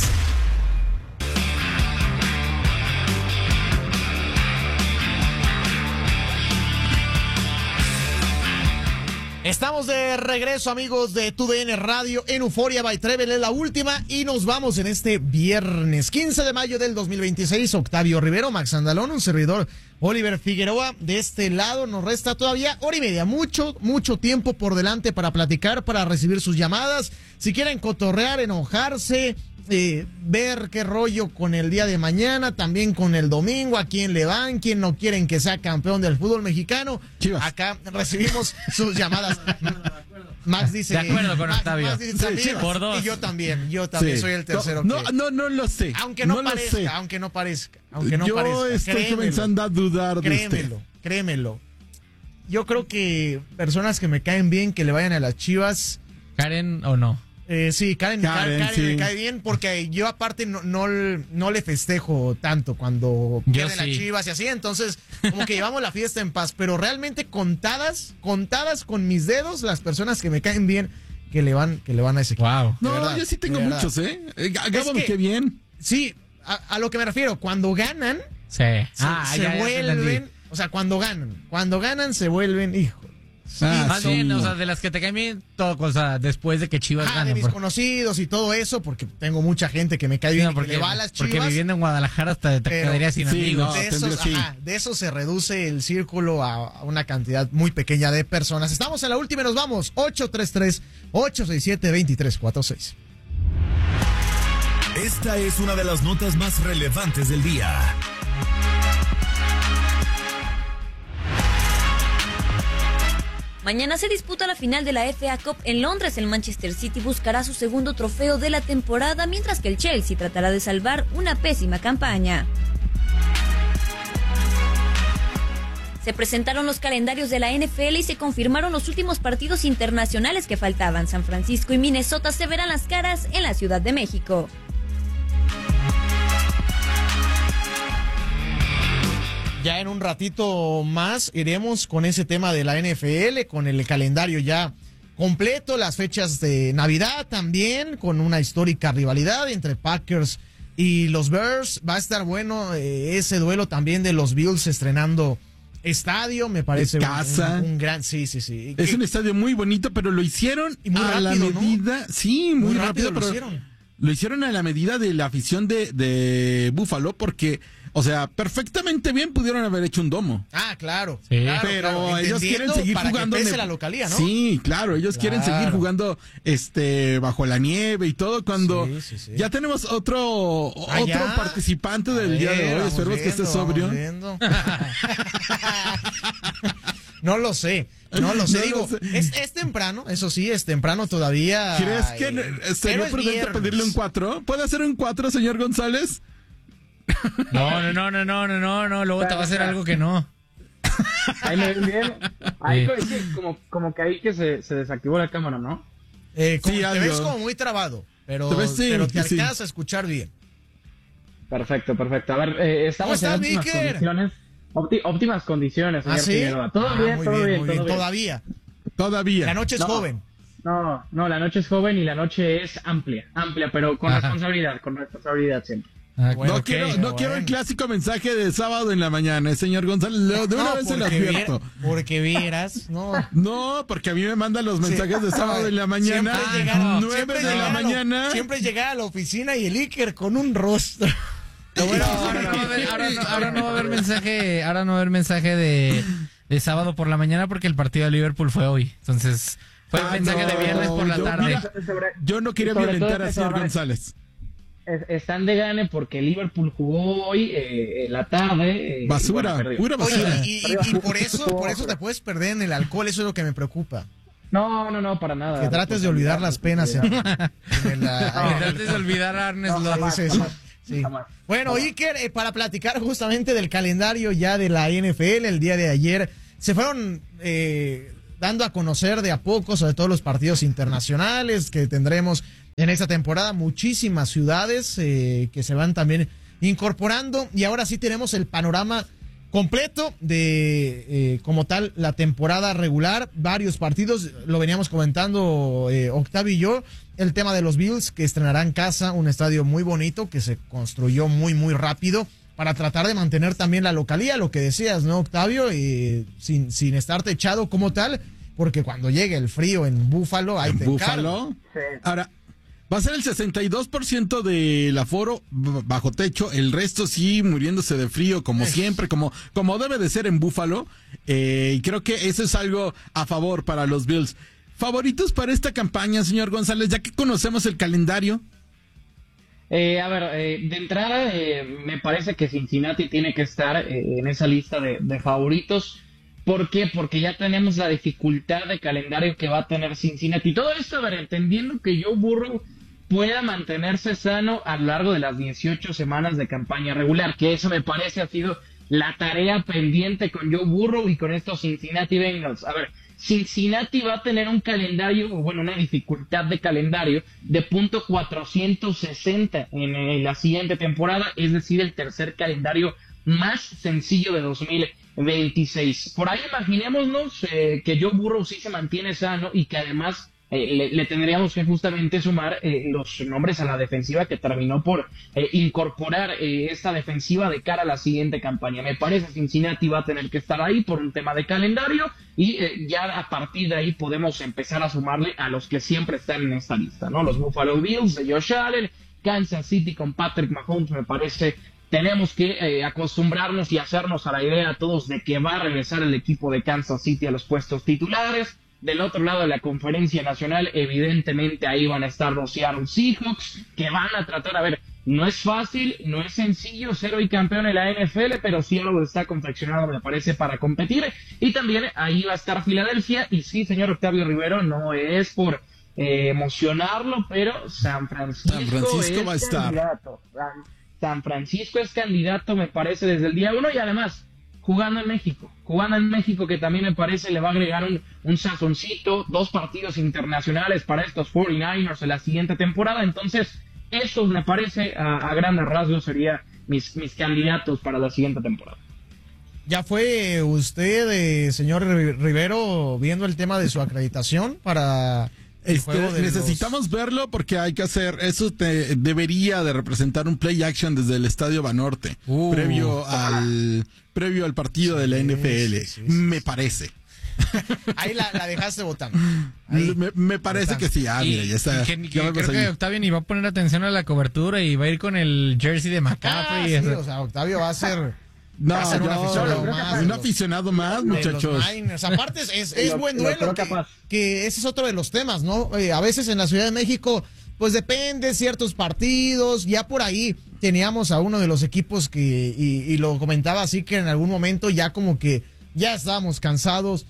Speaker 1: Estamos de regreso, amigos de TUDN Radio en Euforia by Travel. Es la última y nos vamos en este viernes 15 de mayo del 2026. Octavio Rivero, Max Andalón, un servidor Oliver Figueroa. De este lado nos resta todavía hora y media. Mucho tiempo por delante para platicar, para recibir sus llamadas. Si quieren cotorrear, enojarse, ver qué rollo con el día de mañana, también con el domingo, a quién le van, quién no quieren que sea campeón del fútbol mexicano.
Speaker 4: Chivas.
Speaker 1: Acá recibimos sus llamadas. Max dice...
Speaker 5: De acuerdo con Octavio.
Speaker 1: Max dice también,
Speaker 5: por dos.
Speaker 1: Y yo también
Speaker 4: Sí.
Speaker 1: soy el tercero.
Speaker 4: No lo sé.
Speaker 1: Aunque no
Speaker 4: lo sé.
Speaker 1: parezca, aunque no parezca.
Speaker 4: Yo estoy comenzando a dudar de usted.
Speaker 1: Créemelo. Yo creo que personas que me caen bien, que le vayan a las Chivas...
Speaker 5: ¿Karen o no?
Speaker 1: Sí, Karen
Speaker 4: sí.
Speaker 1: me cae bien porque yo aparte no le festejo tanto cuando pierden las Chivas y así, entonces como que llevamos la fiesta en paz, pero realmente contadas con mis dedos las personas que me caen bien que le van a ese equipo.
Speaker 5: Wow.
Speaker 4: No,
Speaker 1: verdad,
Speaker 4: yo sí tengo
Speaker 1: de verdad.
Speaker 4: muchos, Gabo, qué bien.
Speaker 1: Sí, a lo que me refiero, cuando ganan,
Speaker 5: Sí.
Speaker 1: se vuelven, o sea, cuando ganan se vuelven, hijo.
Speaker 5: Más bien, o sea, de las que te caen bien, todo cosa después de que Chivas gane.
Speaker 1: De mis conocidos y todo eso, porque tengo mucha gente que me cae bien y que le va a las Chivas.
Speaker 5: Porque viviendo en Guadalajara hasta te quedarías sin amigos.
Speaker 1: De eso se reduce el círculo a una cantidad muy pequeña de personas. Estamos en la última y nos vamos. 833-867-2346.
Speaker 2: Esta es una de las notas más relevantes del día.
Speaker 3: Mañana se disputa la final de la FA Cup en Londres. El Manchester City buscará su segundo trofeo de la temporada, mientras que el Chelsea tratará de salvar una pésima campaña. Se presentaron los calendarios de la NFL y se confirmaron los últimos partidos internacionales que faltaban. San Francisco y Minnesota se verán las caras en la Ciudad de México.
Speaker 1: Ya en un ratito más iremos con ese tema de la NFL, con el calendario ya completo, las fechas de Navidad también, con una histórica rivalidad entre Packers y los Bears. Va a estar bueno ese duelo también de los Bills estrenando estadio, me parece un gran... Sí.
Speaker 4: Es un estadio muy bonito, pero lo hicieron
Speaker 1: y muy
Speaker 4: a
Speaker 1: rápido,
Speaker 4: la medida...
Speaker 1: ¿no?
Speaker 4: Sí, muy rápido,
Speaker 1: lo
Speaker 4: pero
Speaker 1: hicieron.
Speaker 4: Lo hicieron a la medida de la afición de Buffalo, porque... O sea, perfectamente bien pudieron haber hecho un domo.
Speaker 1: Ah, claro.
Speaker 5: Sí.
Speaker 1: Pero
Speaker 4: ellos quieren seguir jugando
Speaker 1: que pese la localía, ¿no?
Speaker 4: Sí, claro, ellos quieren seguir jugando bajo la nieve y todo cuando ya tenemos otro participante del día de hoy. Esperemos que esté sobrio.
Speaker 1: No lo sé. Digo, es temprano, eso sí, es temprano todavía.
Speaker 4: ¿Crees que sería prudente pedirle un 4? ¿Puede hacer un 4, señor González?
Speaker 5: No, luego te va a hacer algo que no.
Speaker 20: Ahí me ven bien. Ahí como que ahí que se desactivó la cámara, ¿no?
Speaker 1: Te ves como muy trabado, pero te alcanzas a escuchar bien.
Speaker 20: Perfecto. A ver, estamos en óptimas condiciones. Óptimas condiciones, señor Figueroa. Todo bien.
Speaker 1: Todavía. La noche es joven.
Speaker 20: No, la noche es joven y la noche es amplia, pero con responsabilidad siempre.
Speaker 4: No quiero el clásico mensaje de sábado en la mañana, señor González. De una vez se lo advierto.
Speaker 1: Porque vieras, no.
Speaker 4: No, porque a mí me mandan los mensajes de sábado en la mañana. 9 de la mañana.
Speaker 1: Siempre llegaba a la oficina y el Iker con un rostro.
Speaker 5: Ahora no va a haber mensaje. Ahora no va a haber mensaje de sábado por la mañana porque el partido de Liverpool fue hoy. Entonces, fue el mensaje de viernes por la tarde.
Speaker 4: Yo no quería violentar al señor González.
Speaker 20: Están de gane porque Liverpool jugó hoy en la tarde.
Speaker 4: Basura, pura basura.
Speaker 1: Oye, y por eso te puedes perder en el alcohol, eso es lo que me preocupa.
Speaker 20: No, para nada.
Speaker 1: Que trates de olvidar las penas.
Speaker 5: Que trates de olvidar a Arnes López.
Speaker 1: Sí. Bueno, Iker, para platicar justamente del calendario ya de la NFL, el día de ayer se fueron dando a conocer de a poco, sobre todo los partidos internacionales que tendremos en esta temporada, muchísimas ciudades que se van también incorporando y ahora sí tenemos el panorama completo de como tal la temporada regular, varios partidos, lo veníamos comentando Octavio y yo, el tema de los Bills que estrenarán casa, un estadio muy bonito que se construyó muy rápido para tratar de mantener también la localía, lo que decías, ¿no, Octavio? Sin estar techado como tal, porque cuando llegue el frío en Búfalo, ahí te encargo.
Speaker 20: Sí.
Speaker 4: Ahora, va a ser el 62% del aforo bajo techo, el resto sí muriéndose de frío como siempre, como debe de ser en Búfalo, y creo que eso es algo a favor para los Bills. ¿Favoritos para esta campaña, señor González, ya que conocemos el calendario?
Speaker 20: De entrada, me parece que Cincinnati tiene que estar en esa lista de favoritos. ¿Por qué? Porque ya tenemos la dificultad de calendario que va a tener Cincinnati. Todo esto, entendiendo que Joe Burrow pueda mantenerse sano a lo largo de las 18 semanas de campaña regular, que eso me parece ha sido la tarea pendiente con Joe Burrow y con estos Cincinnati Bengals. Cincinnati va a tener un calendario, una dificultad de calendario de punto 460 en la siguiente temporada, es decir, el tercer calendario más sencillo de 2026. Por ahí imaginémonos que Joe Burrow sí se mantiene sano y que además le tendríamos que justamente sumar los nombres a la defensiva que terminó por incorporar esta defensiva de cara a la siguiente campaña. Me parece que Cincinnati va a tener que estar ahí por un tema de calendario y ya a partir de ahí podemos empezar a sumarle a los que siempre están en esta lista, ¿no? Los Buffalo Bills de Josh Allen, Kansas City con Patrick Mahomes. Me parece tenemos que acostumbrarnos y hacernos a la idea todos de que va a regresar el equipo de Kansas City a los puestos titulares. Del otro lado de la conferencia nacional, evidentemente ahí van a estar los Seattle Seahawks, que van a tratar, no es fácil, no es sencillo ser hoy campeón en la NFL, pero Seattle está confeccionado, me parece, para competir. Y también ahí va a estar Filadelfia, y sí, señor Octavio Rivero, no es por emocionarlo, pero San Francisco
Speaker 4: va a estar.
Speaker 20: Candidato. San Francisco es candidato, me parece, desde el día 1 y además jugando en México, que también me parece le va a agregar un sazoncito, 2 partidos internacionales para estos 49ers en la siguiente temporada. Entonces, eso me parece a grandes rasgos sería mis candidatos para la siguiente temporada.
Speaker 1: ¿Ya fue usted, señor Rivero, viendo el tema de su acreditación para el juego de
Speaker 4: necesitamos verlo porque hay que hacer, eso debería de representar un play action desde el Estadio Banorte, previo al partido de la NFL, me parece.
Speaker 1: Ahí la dejaste votando.
Speaker 4: Me parece que sí. Mira, ya está.
Speaker 5: Creo que Octavio ni va a poner atención a la cobertura y va a ir con el jersey de McCaffrey.
Speaker 1: Octavio va a ser...
Speaker 4: un aficionado más, muchachos.
Speaker 1: Aparte es buen duelo, que ese es otro de los temas, ¿no? A veces en la Ciudad de México, pues depende ciertos partidos. Ya por ahí teníamos a uno de los equipos y lo comentaba así, que en algún momento ya como que ya estábamos cansados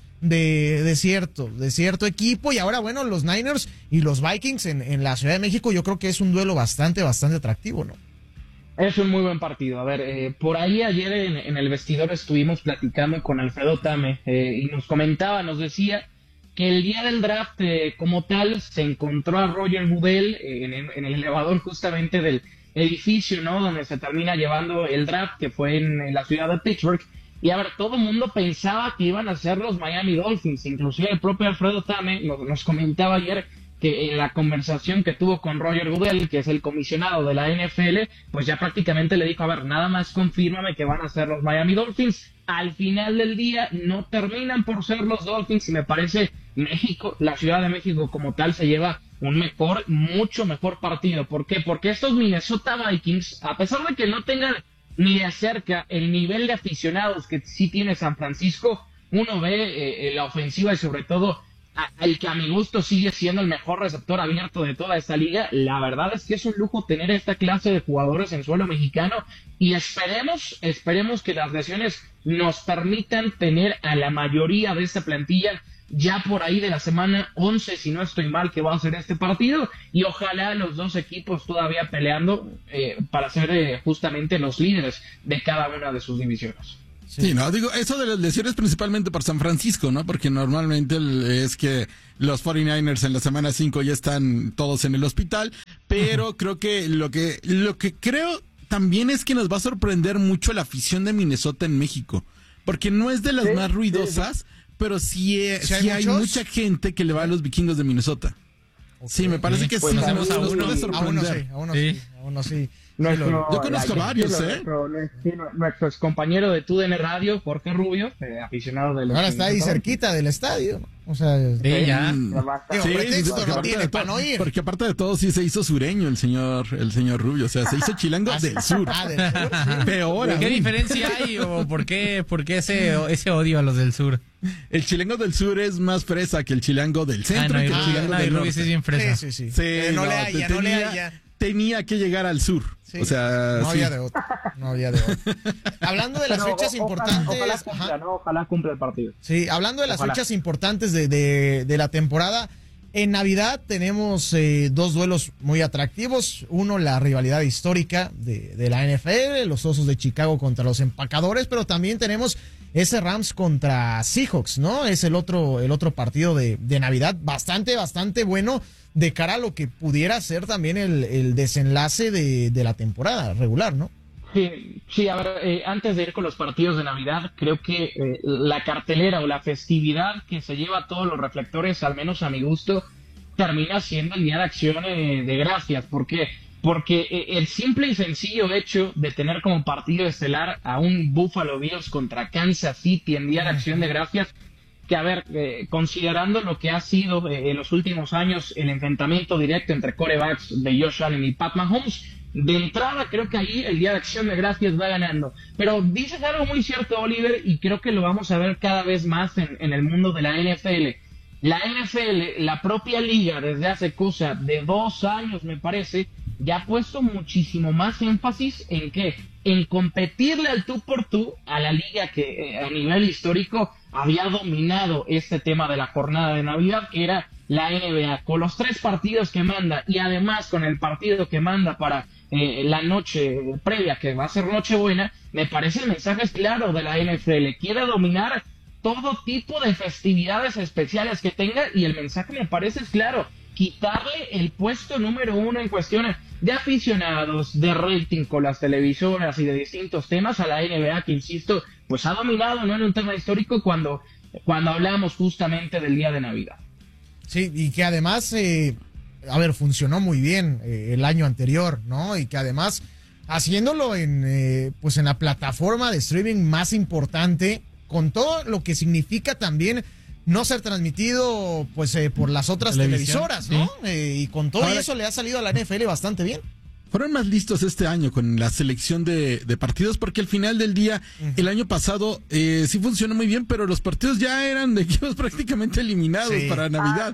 Speaker 1: de cierto equipo, y ahora los Niners y los Vikings en la Ciudad de México, yo creo que es un duelo bastante atractivo, ¿no?
Speaker 20: Es un muy buen partido. Por ahí ayer en el vestidor estuvimos platicando con Alfredo Tame y nos decía que el día del draft como tal se encontró a Roger Goodell en el elevador justamente del edificio, ¿no? Donde se termina llevando el draft, que fue en la ciudad de Pittsburgh. Y todo el mundo pensaba que iban a ser los Miami Dolphins. Inclusive el propio Alfredo Tame nos comentaba ayer que en la conversación que tuvo con Roger Goodell, que es el comisionado de la NFL, pues ya prácticamente le dijo, nada más confírmame que van a ser los Miami Dolphins. Al final del día no terminan por ser los Dolphins, y me parece México, la Ciudad de México como tal, se lleva un mucho mejor partido. ¿Por qué? Porque estos Minnesota Vikings, a pesar de que no tengan ni de cerca el nivel de aficionados que sí tiene San Francisco, uno ve la ofensiva y sobre todo el que a mi gusto sigue siendo el mejor receptor abierto de toda esta liga. La verdad es que es un lujo tener esta clase de jugadores en suelo mexicano, y esperemos que las lesiones nos permitan tener a la mayoría de esta plantilla ya por ahí de la semana 11, si no estoy mal, que va a ser este partido, y ojalá los dos equipos todavía peleando para ser justamente los líderes de cada una de sus divisiones.
Speaker 4: Sí, digo, eso de las lesiones principalmente por San Francisco, ¿no? Porque normalmente es que los 49ers en la semana 5 ya están todos en el hospital, pero creo que lo que creo también es que nos va a sorprender mucho la afición de Minnesota en México, porque no es de las más ruidosas, pero sí hay mucha gente que le va a los vikingos de Minnesota. Okay. Sí, me parece que
Speaker 5: pues
Speaker 4: sí.
Speaker 5: Nos puede sorprender.
Speaker 1: A uno sí.
Speaker 4: Yo conozco varios,
Speaker 20: Nuestro compañero de TUDN Radio, Jorge Rubio, aficionado del...
Speaker 1: Ahora está ahí cerquita del estadio, O sea,
Speaker 5: ya.
Speaker 1: Pretexto no tiene para no ir.
Speaker 4: Porque aparte de todo, sí se hizo sureño el señor Rubio. O sea, se hizo chilango del sur.
Speaker 1: Del sur, sí.
Speaker 4: Peor.
Speaker 5: ¿Qué diferencia hay o por qué ese odio a los del sur?
Speaker 4: El chilango del sur es más fresa que el chilango del centro.
Speaker 5: Rubio sí es bien fresa.
Speaker 1: Sí. No le haya.
Speaker 4: tenía que llegar al sur.
Speaker 1: Sí.
Speaker 4: O sea,
Speaker 1: no había de otro. Hablando de las fechas importantes.
Speaker 20: Ojalá cumpla el partido.
Speaker 1: Sí, hablando de las fechas importantes de la temporada. En Navidad tenemos dos duelos muy atractivos. Uno, la rivalidad histórica de la NFL, los Osos de Chicago contra los Empacadores, pero también tenemos ese Rams contra Seahawks, ¿no? Es el otro partido de Navidad, bastante bueno de cara a lo que pudiera ser también el desenlace de la temporada regular, ¿no?
Speaker 20: Sí, a ver, antes de ir con los partidos de Navidad, creo que la cartelera o la festividad que se lleva todos los reflectores, al menos a mi gusto, termina siendo el Día de Acción de Gracias. ¿Por qué? Porque el simple y sencillo hecho de tener como partido estelar a un Buffalo Bills contra Kansas City en Día de Acción de Gracias, que a ver, considerando lo que ha sido en los últimos años el enfrentamiento directo entre quarterbacks de Josh Allen y Pat Mahomes, de entrada creo que ahí el Día de Acción de Gracias va ganando. Pero dices algo muy cierto, Oliver, y creo que lo vamos a ver cada vez más en el mundo de la NFL. La NFL, la propia liga, desde hace cosa de 2 años, me parece, ya ha puesto muchísimo más énfasis en ¿qué? En competirle al tú por tú a la liga que a nivel histórico había dominado este tema de la jornada de Navidad, que era la NBA, con los 3 partidos que manda y además con el partido que manda para la noche previa, que va a ser Nochebuena. Me parece el mensaje es claro de la NFL, quiere dominar todo tipo de festividades especiales que tenga, y el mensaje me parece es claro, quitarle el puesto número 1 en cuestiones de aficionados, de rating con las televisoras y de distintos temas a la NBA, que insisto, pues ha dominado, ¿no?, en un tema histórico cuando hablamos justamente del día de Navidad.
Speaker 1: Sí, y que además, funcionó muy bien el año anterior, ¿no? Y que además, haciéndolo en la plataforma de streaming más importante, con todo lo que significa también no ser transmitido por las otras televisoras, ¿no? Sí. Y con todo eso le ha salido a la NFL bastante bien.
Speaker 4: Fueron más listos este año con la selección de partidos, porque al final del día, el año pasado sí funcionó muy bien, pero los partidos ya eran de equipos prácticamente eliminados para Navidad.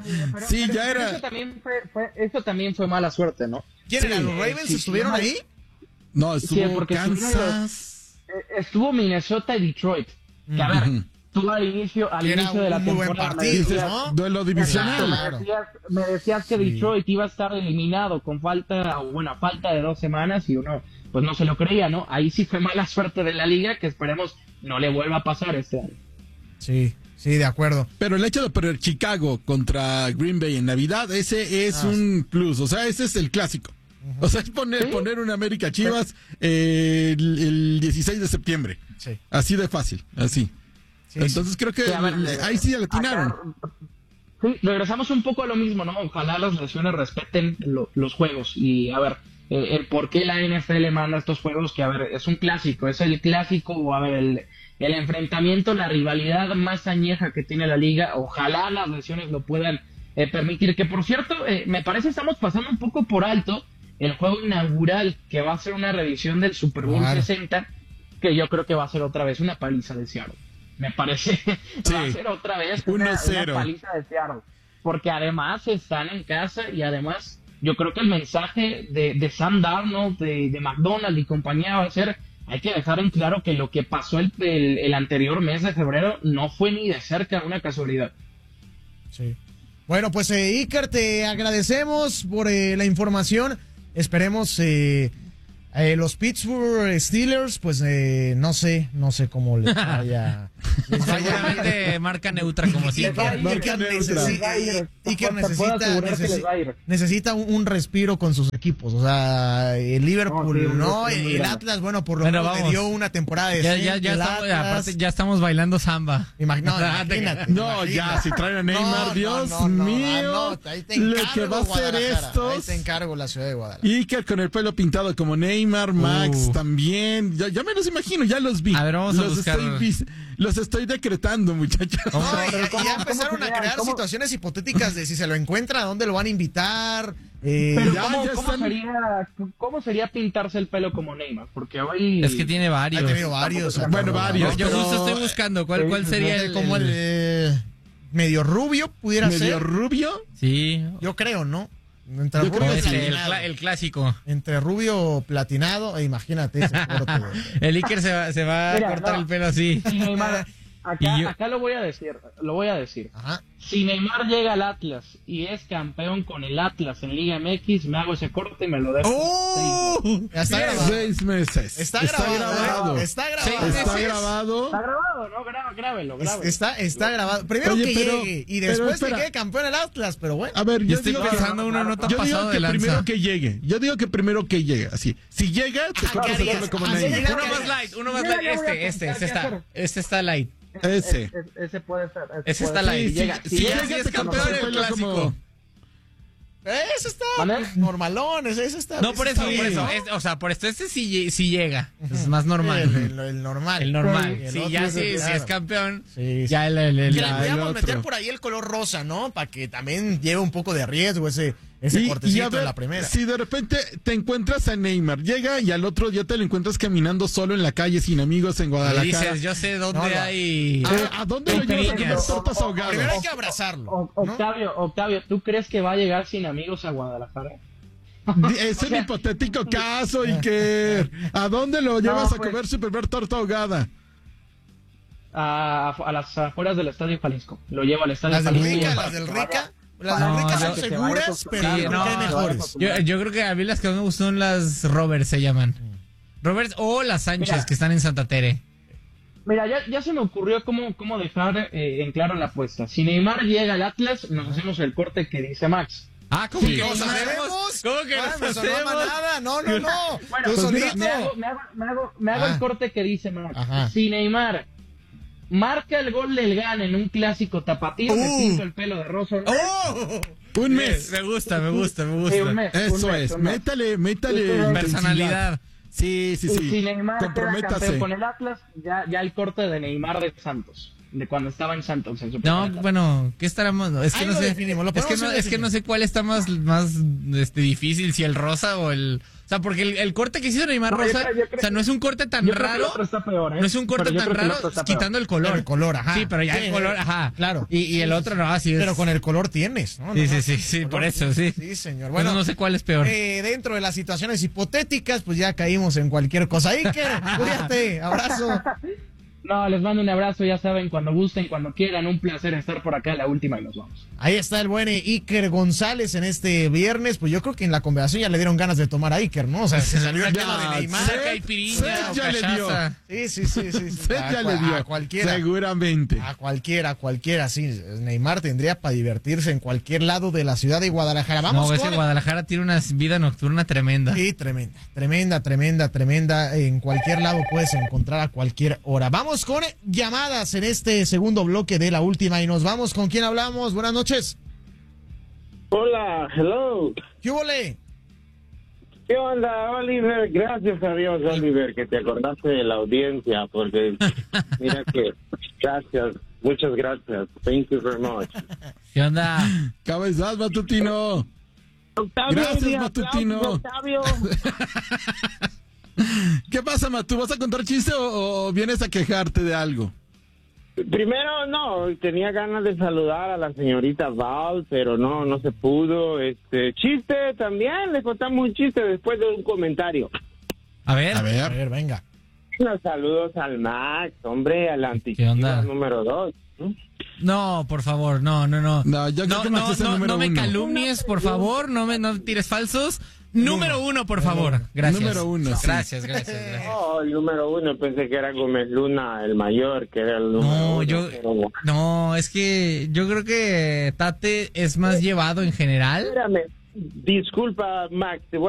Speaker 20: Eso también fue mala suerte, ¿no?
Speaker 1: ¿Quién era? ¿Los Ravens estuvieron ahí?
Speaker 4: No, estuvo Kansas.
Speaker 20: Estuvo Minnesota y Detroit. Que a ver, tú al inicio de la temporada
Speaker 4: duelo divisional.
Speaker 20: Me decías que Detroit iba a estar eliminado con falta de 2 semanas y uno pues no se lo creía, ¿no? Ahí sí fue mala suerte de la liga, que esperemos no le vuelva a pasar este año.
Speaker 1: Sí, de acuerdo.
Speaker 4: Pero el hecho de perder Chicago contra Green Bay en Navidad, ese es un plus, o sea, ese es el clásico. O sea, es poner un América Chivas el 16 de septiembre. Sí. Así de fácil, así. Sí, entonces creo que ahí sí le atinaron.
Speaker 20: Sí, regresamos un poco a lo mismo, ¿no? Ojalá las lesiones respeten los juegos. Y a ver, el por qué la NFL manda estos juegos, que a ver, es un clásico, es el clásico, a ver, el enfrentamiento, la rivalidad más añeja que tiene la liga. Ojalá las lesiones lo puedan permitir. Que por cierto, me parece estamos pasando un poco por alto el juego inaugural, que va a ser una revisión del Super Bowl 60, que yo creo que va a ser otra vez una paliza de Seattle. Me parece va a ser otra vez una paliza de Seattle, porque además están en casa y además yo creo que el mensaje de Sam Darnold, de McDonald y compañía va a ser: hay que dejar en claro que lo que pasó el anterior mes de febrero no fue ni de cerca una casualidad.
Speaker 1: Sí. Bueno, pues Iker, te agradecemos por la información. Esperemos los Pittsburgh Steelers, pues no sé cómo les vaya.
Speaker 5: Seguramente marca neutra, como siempre.
Speaker 1: Iker necesita un respiro con sus equipos. O sea, el Liverpool, ¿no? El Atlas, bueno, por lo menos le dio una temporada de
Speaker 5: aparte ya estamos bailando samba.
Speaker 1: Imagínate.
Speaker 4: Ya, si traen a Neymar, Dios mío.
Speaker 1: Ahí te encargo,
Speaker 4: lo que va a hacer esto.
Speaker 1: Ahí te encargo la ciudad de Guadalajara.
Speaker 4: Iker con el pelo pintado como Neymar, Max también. Ya me los imagino, ya los vi.
Speaker 5: A ver, vamos a buscar.
Speaker 4: Los estoy decretando, muchachos.
Speaker 1: Ya empezaron a crear situaciones hipotéticas de si se lo encuentra, ¿a dónde lo van a invitar?
Speaker 20: Pero ¿cómo sería pintarse el pelo como Neymar? Porque hoy...
Speaker 5: Es que tiene varios.
Speaker 1: Ha tenido varios.
Speaker 4: Varios.
Speaker 5: Yo justo estoy buscando cuál sería
Speaker 1: el medio rubio, pudiera ser.
Speaker 4: ¿Medio rubio?
Speaker 5: Sí.
Speaker 1: Yo creo, ¿no? Entre
Speaker 5: Yo
Speaker 1: rubio
Speaker 5: creo que sí,
Speaker 1: platinado.
Speaker 5: el clásico.
Speaker 1: Entre rubio platinado, imagínate ese corte.
Speaker 5: El Iker se va
Speaker 20: Mira,
Speaker 5: a cortar
Speaker 20: no.
Speaker 5: el pelo así.
Speaker 20: Sí, Neymar, acá lo voy a decir.
Speaker 1: Ajá.
Speaker 20: Si Neymar llega al Atlas y es campeón con el Atlas en Liga MX, me hago ese corte y me lo dejo.
Speaker 1: Ya está grabado.
Speaker 4: 6 meses.
Speaker 1: Está grabado. Está grabado.
Speaker 4: Está grabado.
Speaker 20: Está grabado, ¿no? Grábelo.
Speaker 1: Está grabado. Primero
Speaker 4: Oye,
Speaker 1: que
Speaker 4: pero-
Speaker 1: llegue y
Speaker 4: pero
Speaker 1: después que
Speaker 4: espera.
Speaker 1: quede campeón el Atlas, pero bueno.
Speaker 4: A ver, yo digo que
Speaker 5: lanza.
Speaker 4: primero que llegue. Yo digo que primero que llegue, así. Si llega, te
Speaker 1: ¿qué harías?
Speaker 4: como
Speaker 1: Así
Speaker 4: Neymar.
Speaker 1: llega.
Speaker 5: Uno más light. Este está light.
Speaker 4: Ese.
Speaker 20: Ese puede ser.
Speaker 5: Ese está
Speaker 20: puede
Speaker 5: light.
Speaker 20: ser. Llega-
Speaker 5: Si llega,
Speaker 20: llega,
Speaker 5: es
Speaker 20: te
Speaker 5: campeón
Speaker 20: conoce,
Speaker 5: del clásico.
Speaker 1: Ese está normalón, ese está.
Speaker 5: No, por
Speaker 1: ese
Speaker 5: eso,
Speaker 1: está
Speaker 5: por
Speaker 1: bien,
Speaker 5: eso.
Speaker 1: ¿no?
Speaker 5: O sea, por esto este sí llega. Es más normal.
Speaker 1: El normal.
Speaker 5: El normal.
Speaker 1: El
Speaker 5: Sí,
Speaker 1: otro
Speaker 5: ya
Speaker 1: es
Speaker 5: si
Speaker 1: claro.
Speaker 5: es campeón,
Speaker 1: Sí,
Speaker 5: ya
Speaker 1: Que le
Speaker 5: ya
Speaker 1: podríamos meter por ahí el color rosa, ¿no? Para que también lleve un poco de riesgo ese cortecito
Speaker 4: a ver,
Speaker 1: en la primera.
Speaker 4: Si de repente te encuentras a Neymar, llega y al otro día te lo encuentras caminando solo en la calle sin amigos en
Speaker 5: Le
Speaker 4: Guadalajara.
Speaker 5: dices, yo sé dónde
Speaker 1: No, no.
Speaker 5: hay.
Speaker 4: ¿A dónde lo llevas a comer tortas ahogadas?
Speaker 1: Primero hay que abrazarlo.
Speaker 20: Octavio, ¿tú crees que va a llegar sin amigos a Guadalajara?
Speaker 4: Es un hipotético caso, Iker. ¿A dónde lo llevas a comer su primer torta ahogada?
Speaker 20: A las afueras del Estadio Jalisco. Lo llevo al Estadio
Speaker 1: Las del
Speaker 20: Jalisco.
Speaker 1: Rica,
Speaker 20: para
Speaker 1: las del
Speaker 20: que vaya.
Speaker 1: Rica. Las del Rica son seguras, pero
Speaker 5: Sí,
Speaker 1: yo creo que hay mejores.
Speaker 5: Yo creo que a mí las que más me gustan son las Roberts, se llaman. Roberts o las Sánchez,
Speaker 20: Mira.
Speaker 5: que están en Santa Tere.
Speaker 20: Mira, ya se me ocurrió cómo dejar en claro la apuesta. Si Neymar llega al Atlas, nos hacemos el corte que dice Max.
Speaker 5: Ah, ¿cómo
Speaker 1: Sí.
Speaker 5: que
Speaker 1: ¿Nos
Speaker 5: nos
Speaker 1: hacemos?
Speaker 5: hacemos? ¿Cómo que
Speaker 1: Ah,
Speaker 5: nos
Speaker 1: pues, no
Speaker 5: hacemos?
Speaker 1: nada. No.
Speaker 20: Bueno,
Speaker 1: Tú
Speaker 20: pues mira,
Speaker 1: solito.
Speaker 20: me hago
Speaker 1: Ah.
Speaker 20: el corte que dice Max.
Speaker 1: Ajá.
Speaker 20: Si Neymar marca el gol del GAN en un clásico tapatío, me pinto el pelo de rosa.
Speaker 4: Un mes.
Speaker 5: Me gusta.
Speaker 20: Sí, un mes.
Speaker 4: Eso es. Métale intensidad.
Speaker 5: Personalidad.
Speaker 4: Sí.
Speaker 20: Y si Neymar queda
Speaker 4: Comprométase.
Speaker 20: campeón con el Atlas, ya el corte de Neymar de Santos. De cuando estaba en Santos. En su
Speaker 5: No,
Speaker 20: primera etapa.
Speaker 5: bueno, ¿qué estaremos? Es que
Speaker 1: Ahí
Speaker 5: no
Speaker 1: lo
Speaker 5: sé.
Speaker 1: definimos, lo
Speaker 5: Es que
Speaker 1: podemos
Speaker 5: no, es que no sé cuál está más difícil, si el rosa o el. O sea, porque el corte que hizo Neymar
Speaker 20: No, yo
Speaker 5: Rosa,
Speaker 20: creo-
Speaker 5: o sea, no es un corte tan
Speaker 20: Yo creo que
Speaker 5: raro.
Speaker 20: el otro está peor, ¿eh?
Speaker 5: No es un corte
Speaker 20: Pero yo
Speaker 5: tan
Speaker 20: creo que el
Speaker 5: raro,
Speaker 20: otro está peor.
Speaker 5: quitando el color.
Speaker 1: Pero el color, ajá.
Speaker 5: Sí, pero ya
Speaker 1: Sí,
Speaker 5: el color, ajá.
Speaker 1: claro.
Speaker 5: Y el otro no, así es.
Speaker 1: Pero con el color tienes, ¿no?
Speaker 5: Sí, por eso, sí.
Speaker 1: Sí, señor.
Speaker 5: Bueno,
Speaker 1: Bueno,
Speaker 5: no sé cuál es peor.
Speaker 1: dentro de las situaciones hipotéticas, pues ya caímos en cualquier cosa. Iker, cuídate, abrazo.
Speaker 20: No, les mando un abrazo, ya saben, cuando gusten, cuando quieran, un placer estar por acá, la última y nos vamos.
Speaker 1: Ahí está el buen Iker González en este viernes. Pues yo creo que en la conversación ya le dieron ganas de tomar a Iker, ¿no? O sea, se salió el tema de Neymar.
Speaker 5: Una caipirinha o
Speaker 4: ya le dio.
Speaker 5: cachaza.
Speaker 1: Sí.
Speaker 4: Sed ya le dio.
Speaker 1: A cualquiera.
Speaker 4: Seguramente.
Speaker 1: A cualquiera, sí. Neymar tendría para divertirse en cualquier lado de la ciudad de Guadalajara. Vamos
Speaker 5: No, es
Speaker 1: con...
Speaker 5: que Guadalajara tiene una vida nocturna tremenda.
Speaker 1: Sí, tremenda. En cualquier lado puedes encontrar a cualquier hora. Vamos con llamadas en este segundo bloque de la última y nos vamos con quién hablamos. Buenas noches.
Speaker 21: Hola, hello.
Speaker 1: ¿Qué huele?
Speaker 21: ¿Qué onda, Oliver? Gracias a Dios, Oliver, que te acordaste de la audiencia, porque mira que, gracias, muchas gracias. Thank you very much.
Speaker 5: ¿Qué onda?
Speaker 4: Cabezas, Matutino.
Speaker 21: Octavio,
Speaker 4: Gracias,
Speaker 21: mi
Speaker 4: Matutino.
Speaker 21: aplauso, Octavio.
Speaker 4: ¿Qué pasa, Matu? ¿Vas a contar chiste o vienes a quejarte de algo?
Speaker 21: Primero, no, tenía ganas de saludar a la señorita Val, pero no se pudo. Chiste también, le contamos un chiste después de un comentario.
Speaker 5: A ver,
Speaker 1: venga.
Speaker 21: Unos saludos al Max, hombre, al antiquísimo número 2.
Speaker 5: No, por favor, no. No,
Speaker 4: yo creo que Max es el número
Speaker 5: me
Speaker 4: uno.
Speaker 5: calumnies, por favor, no tires falsos. Número uno, por favor. Gracias.
Speaker 4: Número uno, sí.
Speaker 5: Gracias.
Speaker 21: Oh, el número 1, pensé que era Gómez Luna, el mayor, que era el número 1.
Speaker 5: No, es que yo creo que Tate es más llevado en general.
Speaker 21: Espérame, disculpa, Max, te voy